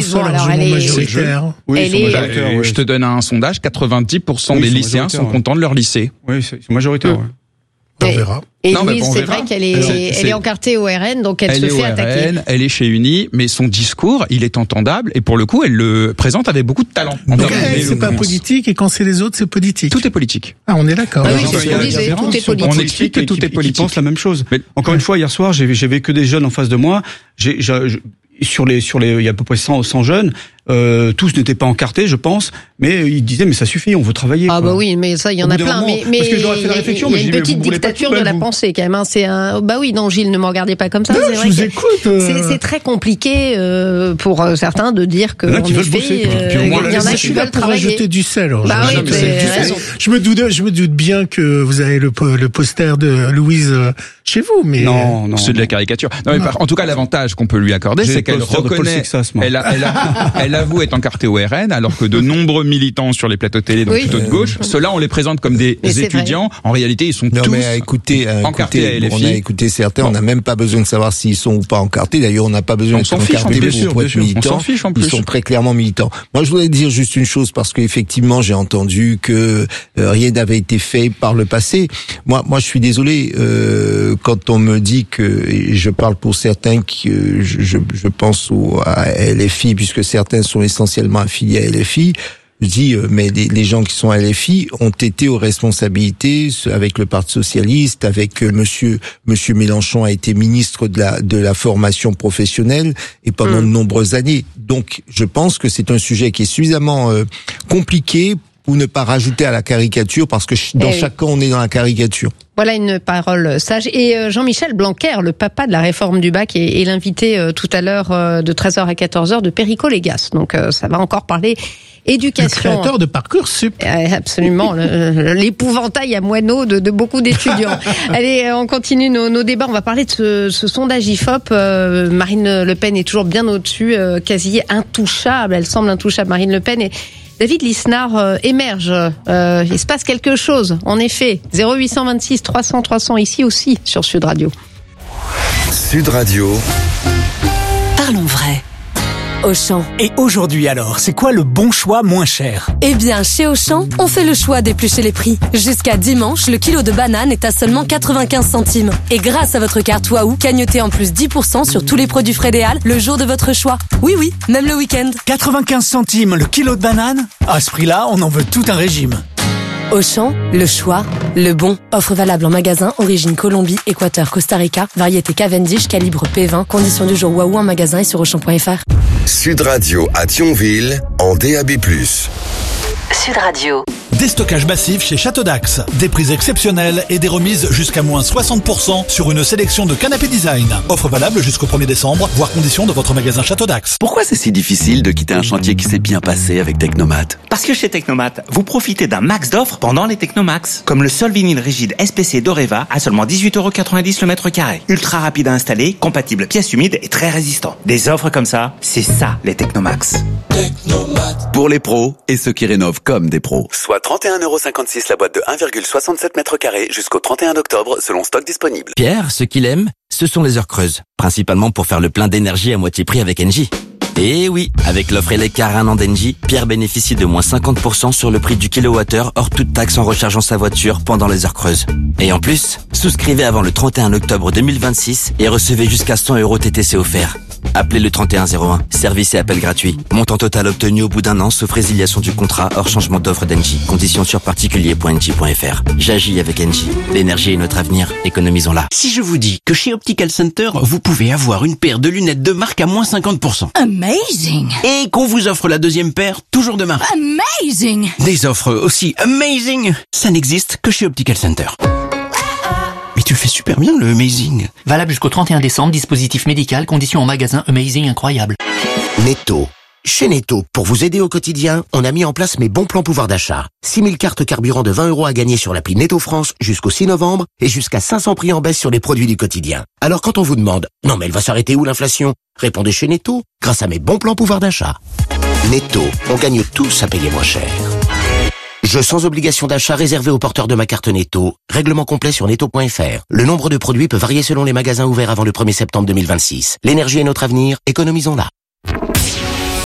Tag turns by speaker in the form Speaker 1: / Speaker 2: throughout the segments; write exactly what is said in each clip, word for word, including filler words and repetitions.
Speaker 1: Louise, bon, alors elle est
Speaker 2: majoritaire.
Speaker 3: Oui,
Speaker 1: elle
Speaker 3: ils sont
Speaker 1: est,
Speaker 3: majoritaires,
Speaker 4: Euh,
Speaker 3: ouais.
Speaker 4: Je te donne un sondage, quatre-vingt-dix pour cent
Speaker 3: Oui,
Speaker 4: des
Speaker 3: ils sont
Speaker 4: lycéens
Speaker 3: majoritaires,
Speaker 4: sont
Speaker 3: ouais.
Speaker 4: contents de leur lycée.
Speaker 3: Oui, c'est c'est majoritaire, ouais.
Speaker 2: On
Speaker 1: Et-
Speaker 2: verra.
Speaker 1: Et
Speaker 4: Non, mais
Speaker 1: Louise,
Speaker 4: bon, on
Speaker 1: c'est
Speaker 4: verra.
Speaker 1: vrai qu'elle est,
Speaker 4: C'est-
Speaker 1: elle
Speaker 4: c'est-
Speaker 1: est encartée au R N, donc elle,
Speaker 4: Elle
Speaker 1: se
Speaker 4: est au
Speaker 1: fait attaquer.
Speaker 4: R N, elle est chez Uni, mais son discours, il est entendable et pour le coup, elle le présente avec beaucoup de talent. En
Speaker 2: Donc
Speaker 4: termes
Speaker 2: elle, c'est pas
Speaker 4: d'éloquence.
Speaker 2: politique et quand c'est les autres, c'est politique.
Speaker 4: Tout est politique.
Speaker 2: Ah, on est d'accord.
Speaker 1: Ah oui,
Speaker 3: Non,
Speaker 1: c'est
Speaker 3: mais
Speaker 1: ce
Speaker 3: il y a
Speaker 1: qu'on
Speaker 3: la
Speaker 1: disait,
Speaker 3: différence,
Speaker 1: tout est
Speaker 3: ils sont pas
Speaker 1: politique.
Speaker 4: On explique que
Speaker 3: et
Speaker 4: tout
Speaker 3: qui-
Speaker 4: est
Speaker 3: et qui
Speaker 4: politique.
Speaker 3: pensent la même chose. Mais encore une fois, hier soir, j'ai j'avais que des jeunes en face de moi. J'ai, j'ai, je- sur les, sur les, il y a à peu près cent, cent jeunes. Euh, tous n'étaient pas encartés, je pense, mais ils disaient mais ça suffit, on veut travailler.
Speaker 1: Ah
Speaker 3: quoi.
Speaker 1: bah oui, mais ça il y en
Speaker 3: Au
Speaker 1: a
Speaker 3: bout d'un
Speaker 1: plein.
Speaker 3: moment,
Speaker 1: Mais mais
Speaker 3: parce que j'aurais fait la
Speaker 1: il y a-
Speaker 3: réflexion,
Speaker 1: il y
Speaker 3: mais
Speaker 1: a
Speaker 3: je
Speaker 1: une
Speaker 3: dis, mais
Speaker 1: petite
Speaker 3: vous voulez pas
Speaker 1: dictature
Speaker 3: tout,
Speaker 1: de
Speaker 3: ben,
Speaker 1: la
Speaker 3: vous-
Speaker 1: pensée quand même. Hein. C'est un. Bah oui, non, Gilles, ne me regardez pas comme ça.
Speaker 2: Non,
Speaker 1: c'est
Speaker 2: je
Speaker 1: vrai
Speaker 2: vous
Speaker 1: que
Speaker 2: écoute. euh,
Speaker 1: c'est c'est très compliqué euh, pour euh, certains de dire que
Speaker 3: Il y en a qui
Speaker 1: en
Speaker 3: veulent
Speaker 1: effet,
Speaker 3: bosser, quoi.
Speaker 1: euh,
Speaker 3: Puis au moins,
Speaker 1: il y en
Speaker 2: je
Speaker 1: a qui
Speaker 2: suis là
Speaker 1: veulent
Speaker 2: pour
Speaker 1: travailler.
Speaker 2: ajouter du sel. alors,
Speaker 1: Bah
Speaker 2: je-
Speaker 1: oui,
Speaker 2: je-
Speaker 1: c'est
Speaker 2: je-
Speaker 1: raison.
Speaker 2: je me doute, je me doute bien que vous avez le, po- le poster de Louise euh, chez vous, mais
Speaker 3: Non, non.
Speaker 4: C'est de la caricature. Non, mais par- en tout cas, l'avantage qu'on peut lui accorder,
Speaker 3: J'ai
Speaker 4: c'est
Speaker 3: le
Speaker 4: qu'elle
Speaker 3: poster de Paul
Speaker 4: reconnaît,
Speaker 3: Sexas, moi.
Speaker 4: elle, a- elle, a- elle avoue être encartée au R N, alors que de nombreux militants sur les plateaux télé, donc
Speaker 1: Oui.
Speaker 4: plutôt de gauche, ceux-là, on les présente comme des
Speaker 1: Mais c'est
Speaker 4: étudiants. En réalité, ils sont
Speaker 5: Non
Speaker 4: tous
Speaker 5: mais à écouter, à
Speaker 4: encartés
Speaker 5: écouter,
Speaker 4: à L F I.
Speaker 5: on a écouté certains, on n'a même pas besoin de savoir s'ils sont ou pas encartés. D'ailleurs, on n'a pas besoin
Speaker 4: On
Speaker 5: d'être
Speaker 4: s'en fiche, en
Speaker 5: encarté
Speaker 4: plus,
Speaker 5: pour,
Speaker 4: bien
Speaker 5: pour
Speaker 4: sûr,
Speaker 5: être
Speaker 4: bien sûr.
Speaker 5: militant.
Speaker 4: On s'en fiche, en
Speaker 5: Ils
Speaker 4: plus.
Speaker 5: sont très clairement militants. Moi, je voudrais dire juste une chose parce qu'effectivement, j'ai entendu que euh, rien n'avait été fait par le passé. Moi, moi, je suis désolé euh, quand on me dit que, et je parle pour certains qui, euh, je, je, je pense au, à L F I puisque certains sont essentiellement affiliés à L F I. Je dis, euh, mais les, les gens qui sont à L F I ont été aux responsabilités avec le Parti socialiste, avec euh, Monsieur Monsieur Mélenchon a été ministre de la de la formation professionnelle et pendant
Speaker 1: Mm.
Speaker 5: de nombreuses années. Donc, je pense que c'est un sujet qui est suffisamment euh, compliqué pour ne pas rajouter à la caricature, parce que ch- dans
Speaker 1: Eh oui.
Speaker 5: chaque cas, on est dans la caricature.
Speaker 1: Voilà une parole sage. Et euh, Jean-Michel Blanquer, le papa de la réforme du bac, est, est l'invité euh, tout à l'heure euh, de treize heures à quatorze heures de Perico Légas. Donc euh, ça va encore parler
Speaker 2: le
Speaker 1: éducation.
Speaker 2: créateur de Parcoursup.
Speaker 1: Euh, Absolument, le- l'épouvantail à moineaux de, de beaucoup d'étudiants. Allez, on continue nos, nos débats. On va parler de ce, ce sondage I F O P. Euh, Marine Le Pen est toujours bien au-dessus, euh, quasi intouchable. Elle semble intouchable, Marine Le Pen. Et David Lisnard euh, émerge. Euh, il se passe quelque chose. En effet, zéro huit cent vingt-six trois cents trois cents ici aussi sur Sud Radio.
Speaker 6: Sud Radio.
Speaker 7: Parlons vrai.
Speaker 8: Auchan. Et aujourd'hui alors, c'est quoi le bon choix moins cher?
Speaker 7: Eh bien, chez Auchan, on fait le choix d'éplucher les prix. Jusqu'à dimanche, le kilo de banane est à seulement quatre-vingt-quinze centimes. Et grâce à votre carte Waouh, gagnotez en plus dix pour cent sur tous les produits Frédéal le jour de votre choix. Oui, oui, même le week-end.
Speaker 8: quatre-vingt-quinze centimes le kilo de banane? À ce prix-là, on en veut tout un régime.
Speaker 7: Auchan, le choix, le bon. Offre valable en magasin, origine Colombie, Équateur, Costa Rica, variété Cavendish, calibre P vingt, conditions du jour Waouh en magasin et sur auchan point f r.
Speaker 6: Sud Radio à Thionville en D A B plus.
Speaker 7: Sud Radio.
Speaker 9: Déstockage massif chez Château d'Axe. Des prix exceptionnels et des remises jusqu'à moins soixante pour cent sur une sélection de canapés design. Offre valable jusqu'au premier décembre, voire conditions de votre magasin Château d'Axe.
Speaker 10: Pourquoi c'est si difficile de quitter un chantier qui s'est bien passé avec Technomat?
Speaker 11: Parce que chez Technomat, vous profitez d'un max d'offres pendant les Technomax. Comme le sol vinyle rigide S P C d'Oreva à seulement dix-huit euros quatre-vingt-dix le mètre carré. Ultra rapide à installer, compatible pièces humides et très résistant. Des offres comme ça, c'est ça les Technomax.
Speaker 10: Technomat. Pour les pros et ceux qui rénovent comme des pros. Soit trente et un euros cinquante-six la boîte de un virgule soixante-sept mètres carrés jusqu'au trente et un octobre selon stock disponible.
Speaker 12: Pierre, ce qu'il aime, ce sont les heures creuses. Principalement pour faire le plein d'énergie à moitié prix avec Engie. Et oui, avec l'offre Eleccar un an d'Engie, Pierre bénéficie de moins cinquante pour cent sur le prix du kilowattheure hors toute taxe en rechargeant sa voiture pendant les heures creuses. Et en plus, souscrivez avant le trente et un octobre deux mille vingt-six et recevez jusqu'à cent euros T T C offerts. Appelez le trente et un zéro un. Service et appel gratuit. Montant total obtenu au bout d'un an sauf résiliation du contrat hors changement d'offre d'Engie. Conditions sur particulier point engie point f r. J'agis avec Engie. L'énergie est notre avenir. Économisons-la.
Speaker 13: Si je vous dis que chez Optical Center, vous pouvez avoir une paire de lunettes de marque à moins cinquante pour cent.
Speaker 14: Amazing!
Speaker 13: Et qu'on vous offre la deuxième paire, toujours de marque.
Speaker 14: Amazing!
Speaker 13: Des offres aussi amazing, ça n'existe que chez Optical Center. Mais tu le fais super bien, le amazing.
Speaker 15: Valable jusqu'au trente et un décembre, dispositif médical, conditions en magasin, amazing incroyable.
Speaker 16: Netto. Chez Netto, pour vous aider au quotidien, on a mis en place mes bons plans pouvoir d'achat. six mille cartes carburant de vingt euros à gagner sur l'appli Netto France jusqu'au six novembre et jusqu'à cinq cents prix en baisse sur les produits du quotidien. Alors quand on vous demande « Non mais elle va s'arrêter où l'inflation ?» Répondez chez Netto, grâce à mes bons plans pouvoir d'achat. Netto, on gagne tous à payer moins cher. Jeu sans obligation d'achat réservé aux porteurs de ma carte Netto. Règlement complet sur netto point f r. Le nombre de produits peut varier selon les magasins ouverts avant le premier septembre deux mille vingt-six. L'énergie est notre avenir, économisons-la.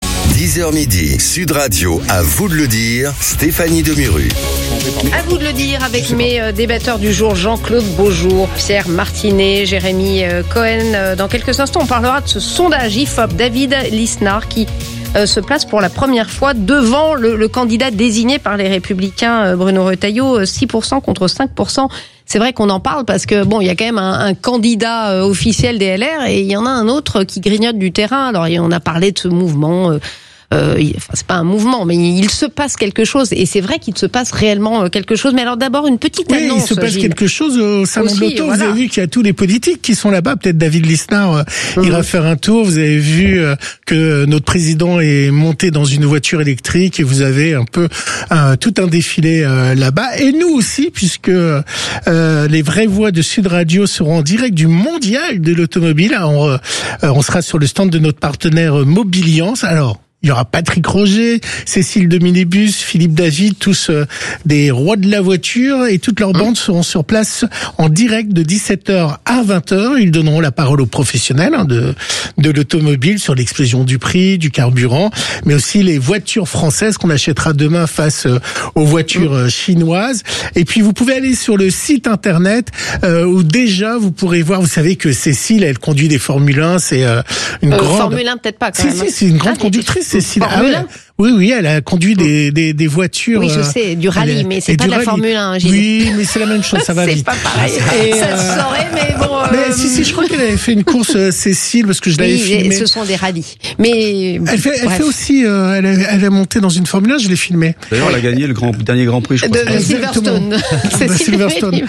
Speaker 6: six heures midi, Sud Radio, à vous de le dire, Stéphanie Demuru.
Speaker 1: À vous de le dire avec mes euh, débatteurs du jour, Jean-Claude Beaujour, Pierre Martinet, Jérémy euh, Cohen. Euh, dans quelques instants, on parlera de ce sondage I F O P. David Lisnard qui euh, se place pour la première fois devant le, le candidat désigné par les Républicains, euh, Bruno Retailleau, six pour cent contre cinq pour cent. C'est vrai qu'on en parle parce que bon, il y a quand même un, un candidat euh, officiel des L R et il y en a un autre qui grignote du terrain. Alors on a parlé de ce mouvement. Euh, Euh, il, enfin, c'est pas un mouvement, mais il se passe quelque chose, et c'est vrai qu'il se passe réellement quelque chose. Mais alors d'abord une petite
Speaker 2: oui,
Speaker 1: annonce.
Speaker 2: Il se passe
Speaker 1: Gilles.
Speaker 2: quelque chose au salon
Speaker 1: Aussi,
Speaker 2: de l'auto.
Speaker 1: voilà.
Speaker 2: Vous avez vu qu'il y a tous les politiques qui sont là-bas. Peut-être David Lisnard euh, mmh. ira faire un tour. Vous avez vu euh, que notre président est monté dans une voiture électrique, et vous avez un peu euh, tout un défilé euh, là-bas. Et nous aussi, puisque euh, les vraies voix de Sud Radio seront en direct du mondial de l'automobile. On, euh, on sera sur le stand de notre partenaire Mobiliance. Alors. Il y aura Patrick Roger, Cécile de Minibus, Philippe David, tous euh, des rois de la voiture, et toutes leurs bandes seront sur place en direct de dix-sept heures à vingt heures. Ils donneront la parole aux professionnels hein, de de l'automobile sur l'explosion du prix, du carburant, mais aussi les voitures françaises qu'on achètera demain face euh, aux voitures euh, chinoises. Et puis vous pouvez aller sur le site internet euh, où déjà vous pourrez voir, vous savez que Cécile, elle conduit des Formule un, c'est euh, une
Speaker 1: euh,
Speaker 2: grande...
Speaker 1: Formule un peut-être pas quand
Speaker 2: si,
Speaker 1: même.
Speaker 2: Si, c'est une grande ah, conductrice. Cécile. Ah ouais. Oui, oui, elle a conduit des, des, des voitures.
Speaker 1: Oui, je sais, du rallye, mais c'est pas de la Formule un, Gilles.
Speaker 2: Oui, mais c'est la même chose, ça va
Speaker 1: c'est
Speaker 2: vite.
Speaker 1: C'est pas pareil. Et ça euh... se saurait, mais bon. Euh...
Speaker 2: Mais si, si, je crois qu'elle avait fait une course, euh, Cécile, parce que je l'avais
Speaker 1: oui,
Speaker 2: filmée.
Speaker 1: Ce sont des rallyes. Mais.
Speaker 2: Elle fait, elle fait aussi, euh, elle, a, elle a monté dans une Formule un, je l'ai filmée.
Speaker 3: D'ailleurs, elle a gagné le grand, dernier Grand Prix, je crois.
Speaker 1: De, de Silverstone.
Speaker 2: de Silverstone.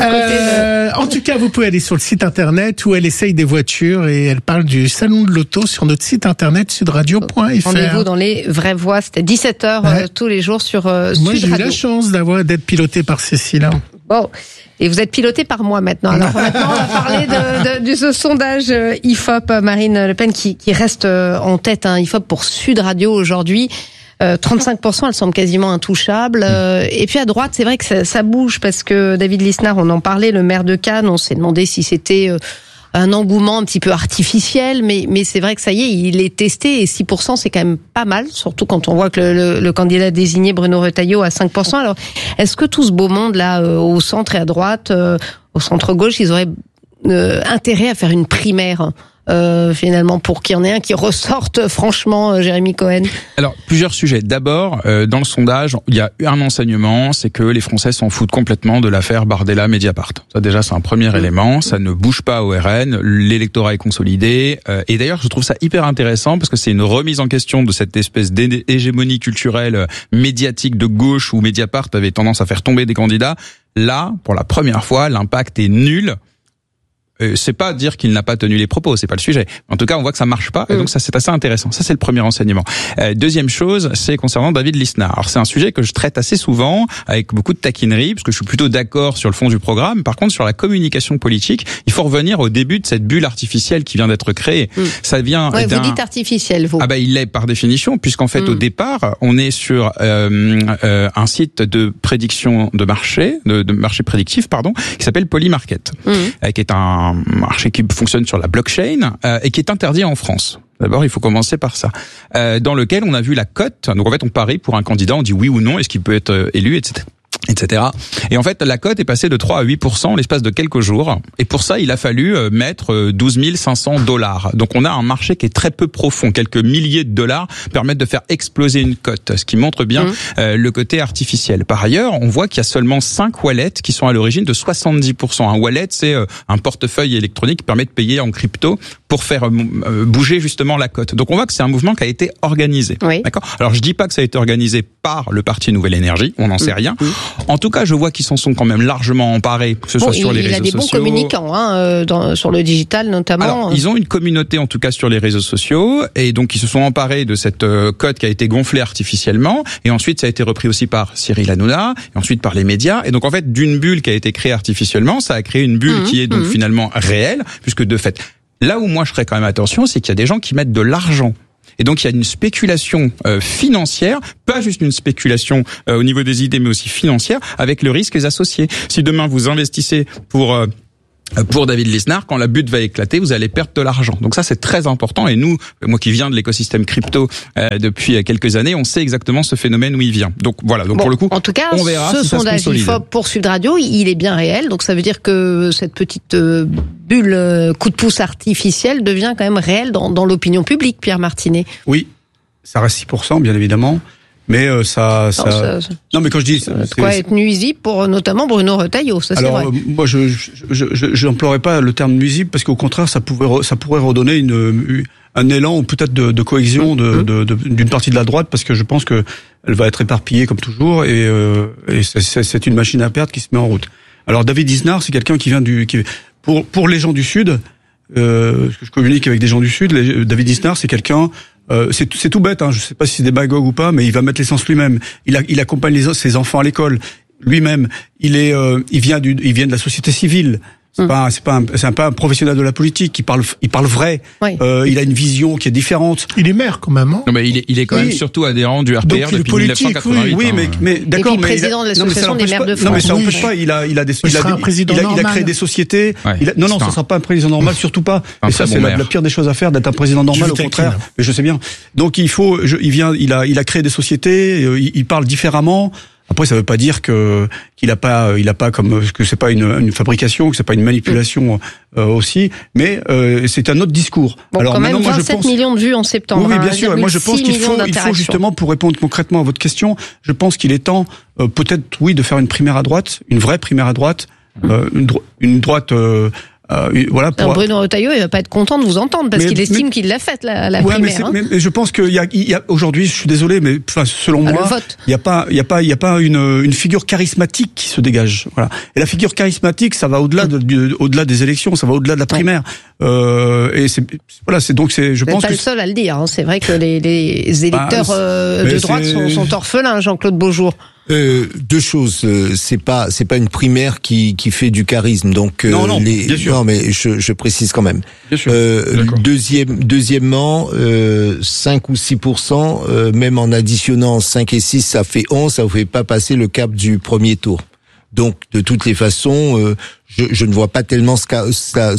Speaker 2: Euh, en tout cas, vous pouvez aller sur le site internet où elle essaye des voitures et elle parle du salon de l'auto sur notre site internet sudradio point f r.
Speaker 1: Rendez-vous dans les vraies voix, c'était dix-sept heures ouais. euh, tous les jours sur euh,
Speaker 2: Moi,
Speaker 1: Sud
Speaker 2: j'ai eu
Speaker 1: Radio.
Speaker 2: la chance d'avoir d'être piloté par Cécile.
Speaker 1: Bon. Et vous êtes piloté par moi maintenant. Alors maintenant, on va parler de, de, de ce sondage I F O P, Marine Le Pen qui, qui reste en tête, hein, I F O P pour Sud Radio aujourd'hui. Euh, trente-cinq pour cent, elle semble quasiment intouchable. Euh, et puis à droite, c'est vrai que ça, ça bouge parce que David Lisnard, on en parlait, le maire de Cannes, on s'est demandé si c'était euh, un engouement un petit peu artificiel, mais, mais c'est vrai que ça y est, il est testé et six pour cent, c'est quand même pas mal, surtout quand on voit que le, le, le candidat désigné, Bruno Retailleau, a cinq pour cent. Alors, est-ce que tout ce beau monde là, euh, au centre et à droite, euh, au centre-gauche, ils auraient euh, intérêt à faire une primaire Euh, finalement, pour qu'il y en ait un qui ressorte, franchement, euh, Jérémy Cohen?
Speaker 4: Alors, plusieurs sujets. D'abord, euh, dans le sondage, il y a un enseignement, c'est que les Français s'en foutent complètement de l'affaire Bardella-Mediapart. Ça, déjà, c'est un premier mmh. élément. Ça ne bouge pas au R N. L'électorat est consolidé. Euh, et d'ailleurs, je trouve ça hyper intéressant parce que c'est une remise en question de cette espèce d'hégémonie culturelle médiatique de gauche où Mediapart avait tendance à faire tomber des candidats. Là, pour la première fois, l'impact est nul. Euh, c'est pas dire qu'il n'a pas tenu les propos, c'est pas le sujet. En tout cas, on voit que ça marche pas, et donc ça c'est assez intéressant. Ça c'est le premier renseignement. Euh, deuxième chose, c'est concernant David Lisnard. Alors c'est un sujet que je traite assez souvent avec beaucoup de taquinerie, parce que je suis plutôt d'accord sur le fond du programme. Par contre, sur la communication politique, il faut revenir au début de cette bulle artificielle qui vient d'être créée. Mmh. Ça vient.
Speaker 1: Ouais,
Speaker 4: d'un...
Speaker 1: vous dites artificielle, vous.
Speaker 4: Ah bah il l'est par définition, puisqu'en fait mmh. au départ, on est sur euh, euh, un site de prédiction de marché, de, de marché prédictif, pardon, qui s'appelle Polymarket, mmh. euh, qui est un un marché qui fonctionne sur la blockchain euh, et qui est interdit en France. D'abord, il faut commencer par ça. Euh, dans lequel on a vu la cote. Donc en fait, on parie pour un candidat, on dit oui ou non, est-ce qu'il peut être euh, élu, et cetera et cetera. Et en fait, la cote est passée de trois à huit pour cent en l'espace de quelques jours. Et pour ça, il a fallu mettre douze mille cinq cents dollars. Donc on a un marché qui est très peu profond. Quelques milliers de dollars permettent de faire exploser une cote, ce qui montre bien mmh. euh, le côté artificiel. Par ailleurs, on voit qu'il y a seulement cinq wallets qui sont à l'origine de soixante-dix pour cent. Un wallet, c'est euh, un portefeuille électronique qui permet de payer en crypto pour faire euh, bouger justement la cote. Donc on voit que c'est un mouvement qui a été organisé.
Speaker 1: Oui.
Speaker 4: D'accord ? Alors je dis pas que ça a été organisé par le parti Nouvelle Énergie, on n'en sait mmh. rien. Mmh. En tout cas, je vois qu'ils s'en sont quand même largement emparés, que ce
Speaker 1: bon,
Speaker 4: soit sur les
Speaker 1: il
Speaker 4: réseaux sociaux.
Speaker 1: Il a des bons
Speaker 4: sociaux.
Speaker 1: communicants, hein, euh, dans, sur le digital notamment.
Speaker 4: Alors, ils ont une communauté en tout cas sur les réseaux sociaux, et donc ils se sont emparés de cette euh, cote qui a été gonflée artificiellement, et ensuite ça a été repris aussi par Cyril Hanouna, et ensuite par les médias, et donc en fait d'une bulle qui a été créée artificiellement, ça a créé une bulle mmh, qui est donc mmh. finalement réelle, puisque de fait, là où moi je ferais quand même attention, c'est qu'il y a des gens qui mettent de l'argent. Et donc il y a une spéculation euh, financière, pas juste une spéculation euh, au niveau des idées, mais aussi financière, avec le risque associé. Si demain vous investissez pour euh, pour David Lisnard, quand la butte va éclater, vous allez perdre de l'argent. Donc ça, c'est très important. Et nous, moi qui viens de l'écosystème crypto euh, depuis quelques années, on sait exactement ce phénomène où il vient. Donc voilà. Donc
Speaker 1: bon,
Speaker 4: pour le coup,
Speaker 1: en tout cas,
Speaker 4: on verra
Speaker 1: ce
Speaker 4: si
Speaker 1: sondage I F O P pour Sud Radio, il est bien réel. Donc ça veut dire que cette petite euh, bulle euh, coup de pouce artificiel devient quand même réelle dans, dans l'opinion publique, Pierre Martinet.
Speaker 3: Oui, ça reste six pour cent, bien évidemment. Mais euh, ça, ça...
Speaker 1: Non, ça, ça...
Speaker 3: non, mais quand je dis,
Speaker 1: ça c'est quoi être nuisible pour notamment Bruno Retailleau, ça c'est
Speaker 3: alors,
Speaker 1: vrai.
Speaker 3: Euh, moi, je, je, je, je n'emploierais pas le terme nuisible parce qu'au contraire, ça pouvait, ça pourrait redonner une, un élan ou peut-être de, de cohésion de, de, de, d'une partie de la droite, parce que je pense que elle va être éparpillée comme toujours et, euh, et c'est, c'est une machine à perdre qui se met en route. Alors David Lisnard, c'est quelqu'un qui vient du, qui, pour pour les gens du Sud, euh, je communique avec des gens du Sud. Les, David Lisnard, c'est quelqu'un. Euh, c'est, c'est tout bête, hein, je sais pas si c'est démagogue ou pas, mais il va mettre l'essence lui-même. Il, a, il accompagne les, ses enfants à l'école lui-même. Il est, euh, il vient du, il vient de la société civile. C'est mmh. pas, c'est pas, un, c'est un pas un professionnel de la politique. Il parle, il parle vrai. Oui. Euh, il a une vision qui est différente.
Speaker 2: Il est maire quand même. Hein
Speaker 4: non, mais il est, il est quand oui. même surtout adhérent du R P R
Speaker 2: donc,
Speaker 4: depuis mille neuf cent quatre-vingt-huit.
Speaker 3: Oui, oui, mais, mais d'accord,
Speaker 1: et puis
Speaker 3: mais
Speaker 1: président
Speaker 3: il a,
Speaker 1: de l'association des maires de France.
Speaker 3: Non, mais ça
Speaker 1: oui,
Speaker 3: n'empêche
Speaker 1: oui.
Speaker 3: pas. Il a, il a des,
Speaker 2: il,
Speaker 3: il a,
Speaker 2: un président
Speaker 3: il a,
Speaker 2: normal.
Speaker 3: il a créé des sociétés.
Speaker 4: Ouais,
Speaker 3: il a, non, non,
Speaker 4: un...
Speaker 3: ce sera pas un président normal, surtout pas. Et ça,
Speaker 4: bon
Speaker 3: c'est la, la pire des choses à faire, d'être un président normal, au contraire. Mais je sais bien. Donc il faut, je, il vient, il a, il a créé des sociétés. Il, il parle différemment. Après, ça veut pas dire que qu'il a pas, il a pas comme que c'est pas une, une fabrication, que c'est pas une manipulation euh, aussi, mais euh, c'est un autre discours.
Speaker 1: Bon,
Speaker 3: alors
Speaker 1: quand même,
Speaker 3: maintenant, moi, je
Speaker 1: vingt-sept
Speaker 3: pense...
Speaker 1: millions de vues en septembre.
Speaker 3: Oui, oui bien sûr. Et moi, je pense qu'il faut, il faut justement, pour répondre concrètement à votre question, je pense qu'il est temps, euh, peut-être, oui, de faire une primaire à droite, une vraie primaire à droite, euh, une, dro- une droite. Euh, Euh, voilà, pour...
Speaker 1: Alors Bruno Retailleau, il va pas être content de vous entendre parce mais, qu'il estime mais... qu'il l'a faite la, la
Speaker 3: ouais,
Speaker 1: primaire.
Speaker 3: Mais,
Speaker 1: hein.
Speaker 3: mais, mais je pense qu'il y a, il y a aujourd'hui, je suis désolé, mais enfin selon ah, moi, il y a pas, il y a pas, il y a pas une, une figure charismatique qui se dégage. Voilà. Et la figure charismatique, ça va au-delà de, de au-delà des élections, ça va au-delà de la primaire. Ouais. Euh, et c'est voilà, c'est donc c'est, je
Speaker 1: vous
Speaker 3: pense
Speaker 1: pas
Speaker 3: que
Speaker 1: le seul à le dire. Hein. C'est vrai que les, les électeurs bah, euh, de droite sont, sont orphelins, Jean-Claude Beaujour.
Speaker 5: Euh, deux choses, euh, c'est pas c'est pas une primaire qui qui fait du charisme, donc euh,
Speaker 3: non non
Speaker 5: les,
Speaker 3: bien sûr.
Speaker 5: non mais je, je précise quand même.
Speaker 3: Bien sûr.
Speaker 5: Euh, deuxième deuxièmement euh, cinq ou six pour cent, euh, même en additionnant cinq et six, ça fait onze, ça vous fait pas passer le cap du premier tour. Donc de toutes les façons, euh, je, je ne vois pas tellement ce que ça,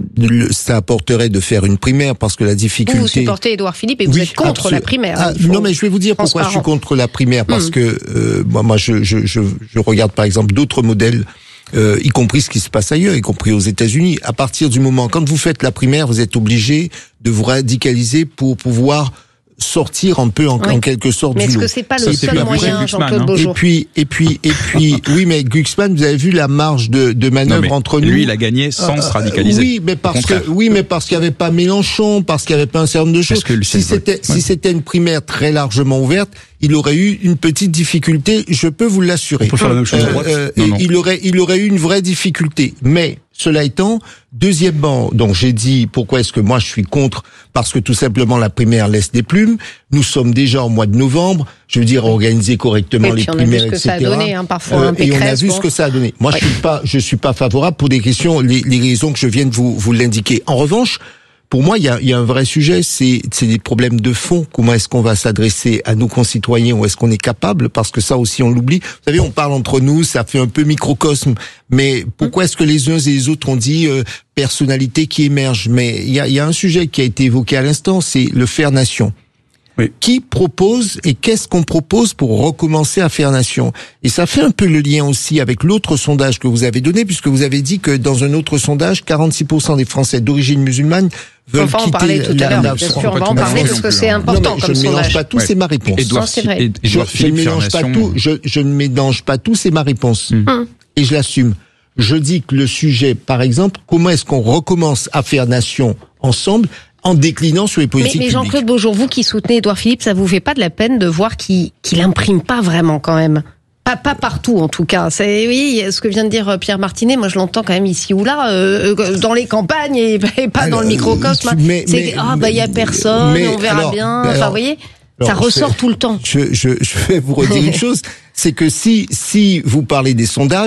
Speaker 5: ça apporterait de faire une primaire, parce que la difficulté...
Speaker 1: Vous, vous supportez Édouard Philippe et vous
Speaker 5: oui,
Speaker 1: êtes contre
Speaker 5: absolument.
Speaker 1: la primaire.
Speaker 5: Ah, non, mais je vais vous dire pourquoi je suis contre la primaire, parce mmh. que euh, moi, moi je, je, je, je regarde par exemple d'autres modèles, euh, y compris ce qui se passe ailleurs, y compris aux États-Unis. À partir du moment, quand vous faites la primaire, vous êtes obligé de vous radicaliser pour pouvoir sortir un peu en, oui. en quelque sorte
Speaker 1: mais
Speaker 5: du lot.
Speaker 1: Mais est-ce que c'est pas le seul moyen, Jean-Claude Beaujour ?
Speaker 5: Et puis, et puis, et puis, oui, mais Glucksmann, vous avez vu la marge de, de manœuvre non, entre
Speaker 4: lui,
Speaker 5: nous.
Speaker 4: Lui, il a gagné sans euh, se radicaliser.
Speaker 5: Oui, mais parce que, oui, mais parce qu'il n'y avait pas Mélenchon, parce qu'il n'y avait pas un certain nombre de choses. Que si c'était, ouais. si c'était une primaire très largement ouverte, il aurait eu une petite difficulté, je peux vous l'assurer.
Speaker 3: On peut faire la même chose à droite.
Speaker 5: Euh, non, non. Il aurait, il aurait eu une vraie difficulté. Mais, cela étant, deuxièmement, donc j'ai dit pourquoi est-ce que moi je suis contre, parce que tout simplement la primaire laisse des plumes. Nous sommes déjà au mois de novembre, je veux dire organiser correctement les primaires, et cetera.
Speaker 1: On a vu ce que ça a donné, hein, parfois. Euh,
Speaker 5: et on a vu bon. ce que ça a donné. Moi, ouais. je suis pas, je suis pas favorable pour des questions, les, les raisons que je viens de vous, vous l'indiquer. En revanche, pour moi, il y a, il y a un vrai sujet, c'est, c'est des problèmes de fond. Comment est-ce qu'on va s'adresser à nos concitoyens, ou est-ce qu'on est capable? Parce que ça aussi, on l'oublie. Vous savez, on parle entre nous, ça fait un peu microcosme. Mais pourquoi est-ce que les uns et les autres ont dit euh, personnalité qui émerge? Mais il y a, il y a un sujet qui a été évoqué à l'instant, c'est le faire nation. Oui. Qui propose et qu'est-ce qu'on propose pour recommencer à faire nation? Et ça fait un peu le lien aussi avec l'autre sondage que vous avez donné, puisque vous avez dit que dans un autre sondage, quarante-six pour cent des Français d'origine musulmane veulent
Speaker 1: enfin, on
Speaker 5: quitter
Speaker 1: tout
Speaker 5: la,
Speaker 1: à
Speaker 5: la
Speaker 1: France. On va en parler parce que c'est important non, comme
Speaker 5: je ne mélange
Speaker 1: sondage.
Speaker 5: pas tout, ouais. c'est ma réponse.
Speaker 4: Edouard,
Speaker 1: non, c'est vrai.
Speaker 4: Ed, Edouard
Speaker 5: je, je ne mélange pas tout, je, je ne mélange pas tout, c'est ma réponse. Hum. Et je l'assume. Je dis que le sujet, par exemple, comment est-ce qu'on recommence à faire nation ensemble, en déclinant sur les politiques
Speaker 1: mais, mais
Speaker 5: publiques.
Speaker 1: Jean-Claude Beaujour, vous qui soutenez Édouard Philippe, ça vous fait pas de la peine de voir qu'il qu'il imprime pas vraiment quand même? Pas, pas partout en tout cas. C'est oui, ce que vient de dire Pierre Martinet. Moi, je l'entends quand même ici ou là, euh, dans les campagnes et, et pas alors, dans le microcosme.
Speaker 5: Mais,
Speaker 1: c'est ah bah il y a personne, mais, on verra alors, bien. Alors, enfin, vous voyez, alors, ça ressort
Speaker 5: je,
Speaker 1: tout le temps.
Speaker 5: Je, je, je vais vous redire une chose, c'est que si si vous parlez des sondages,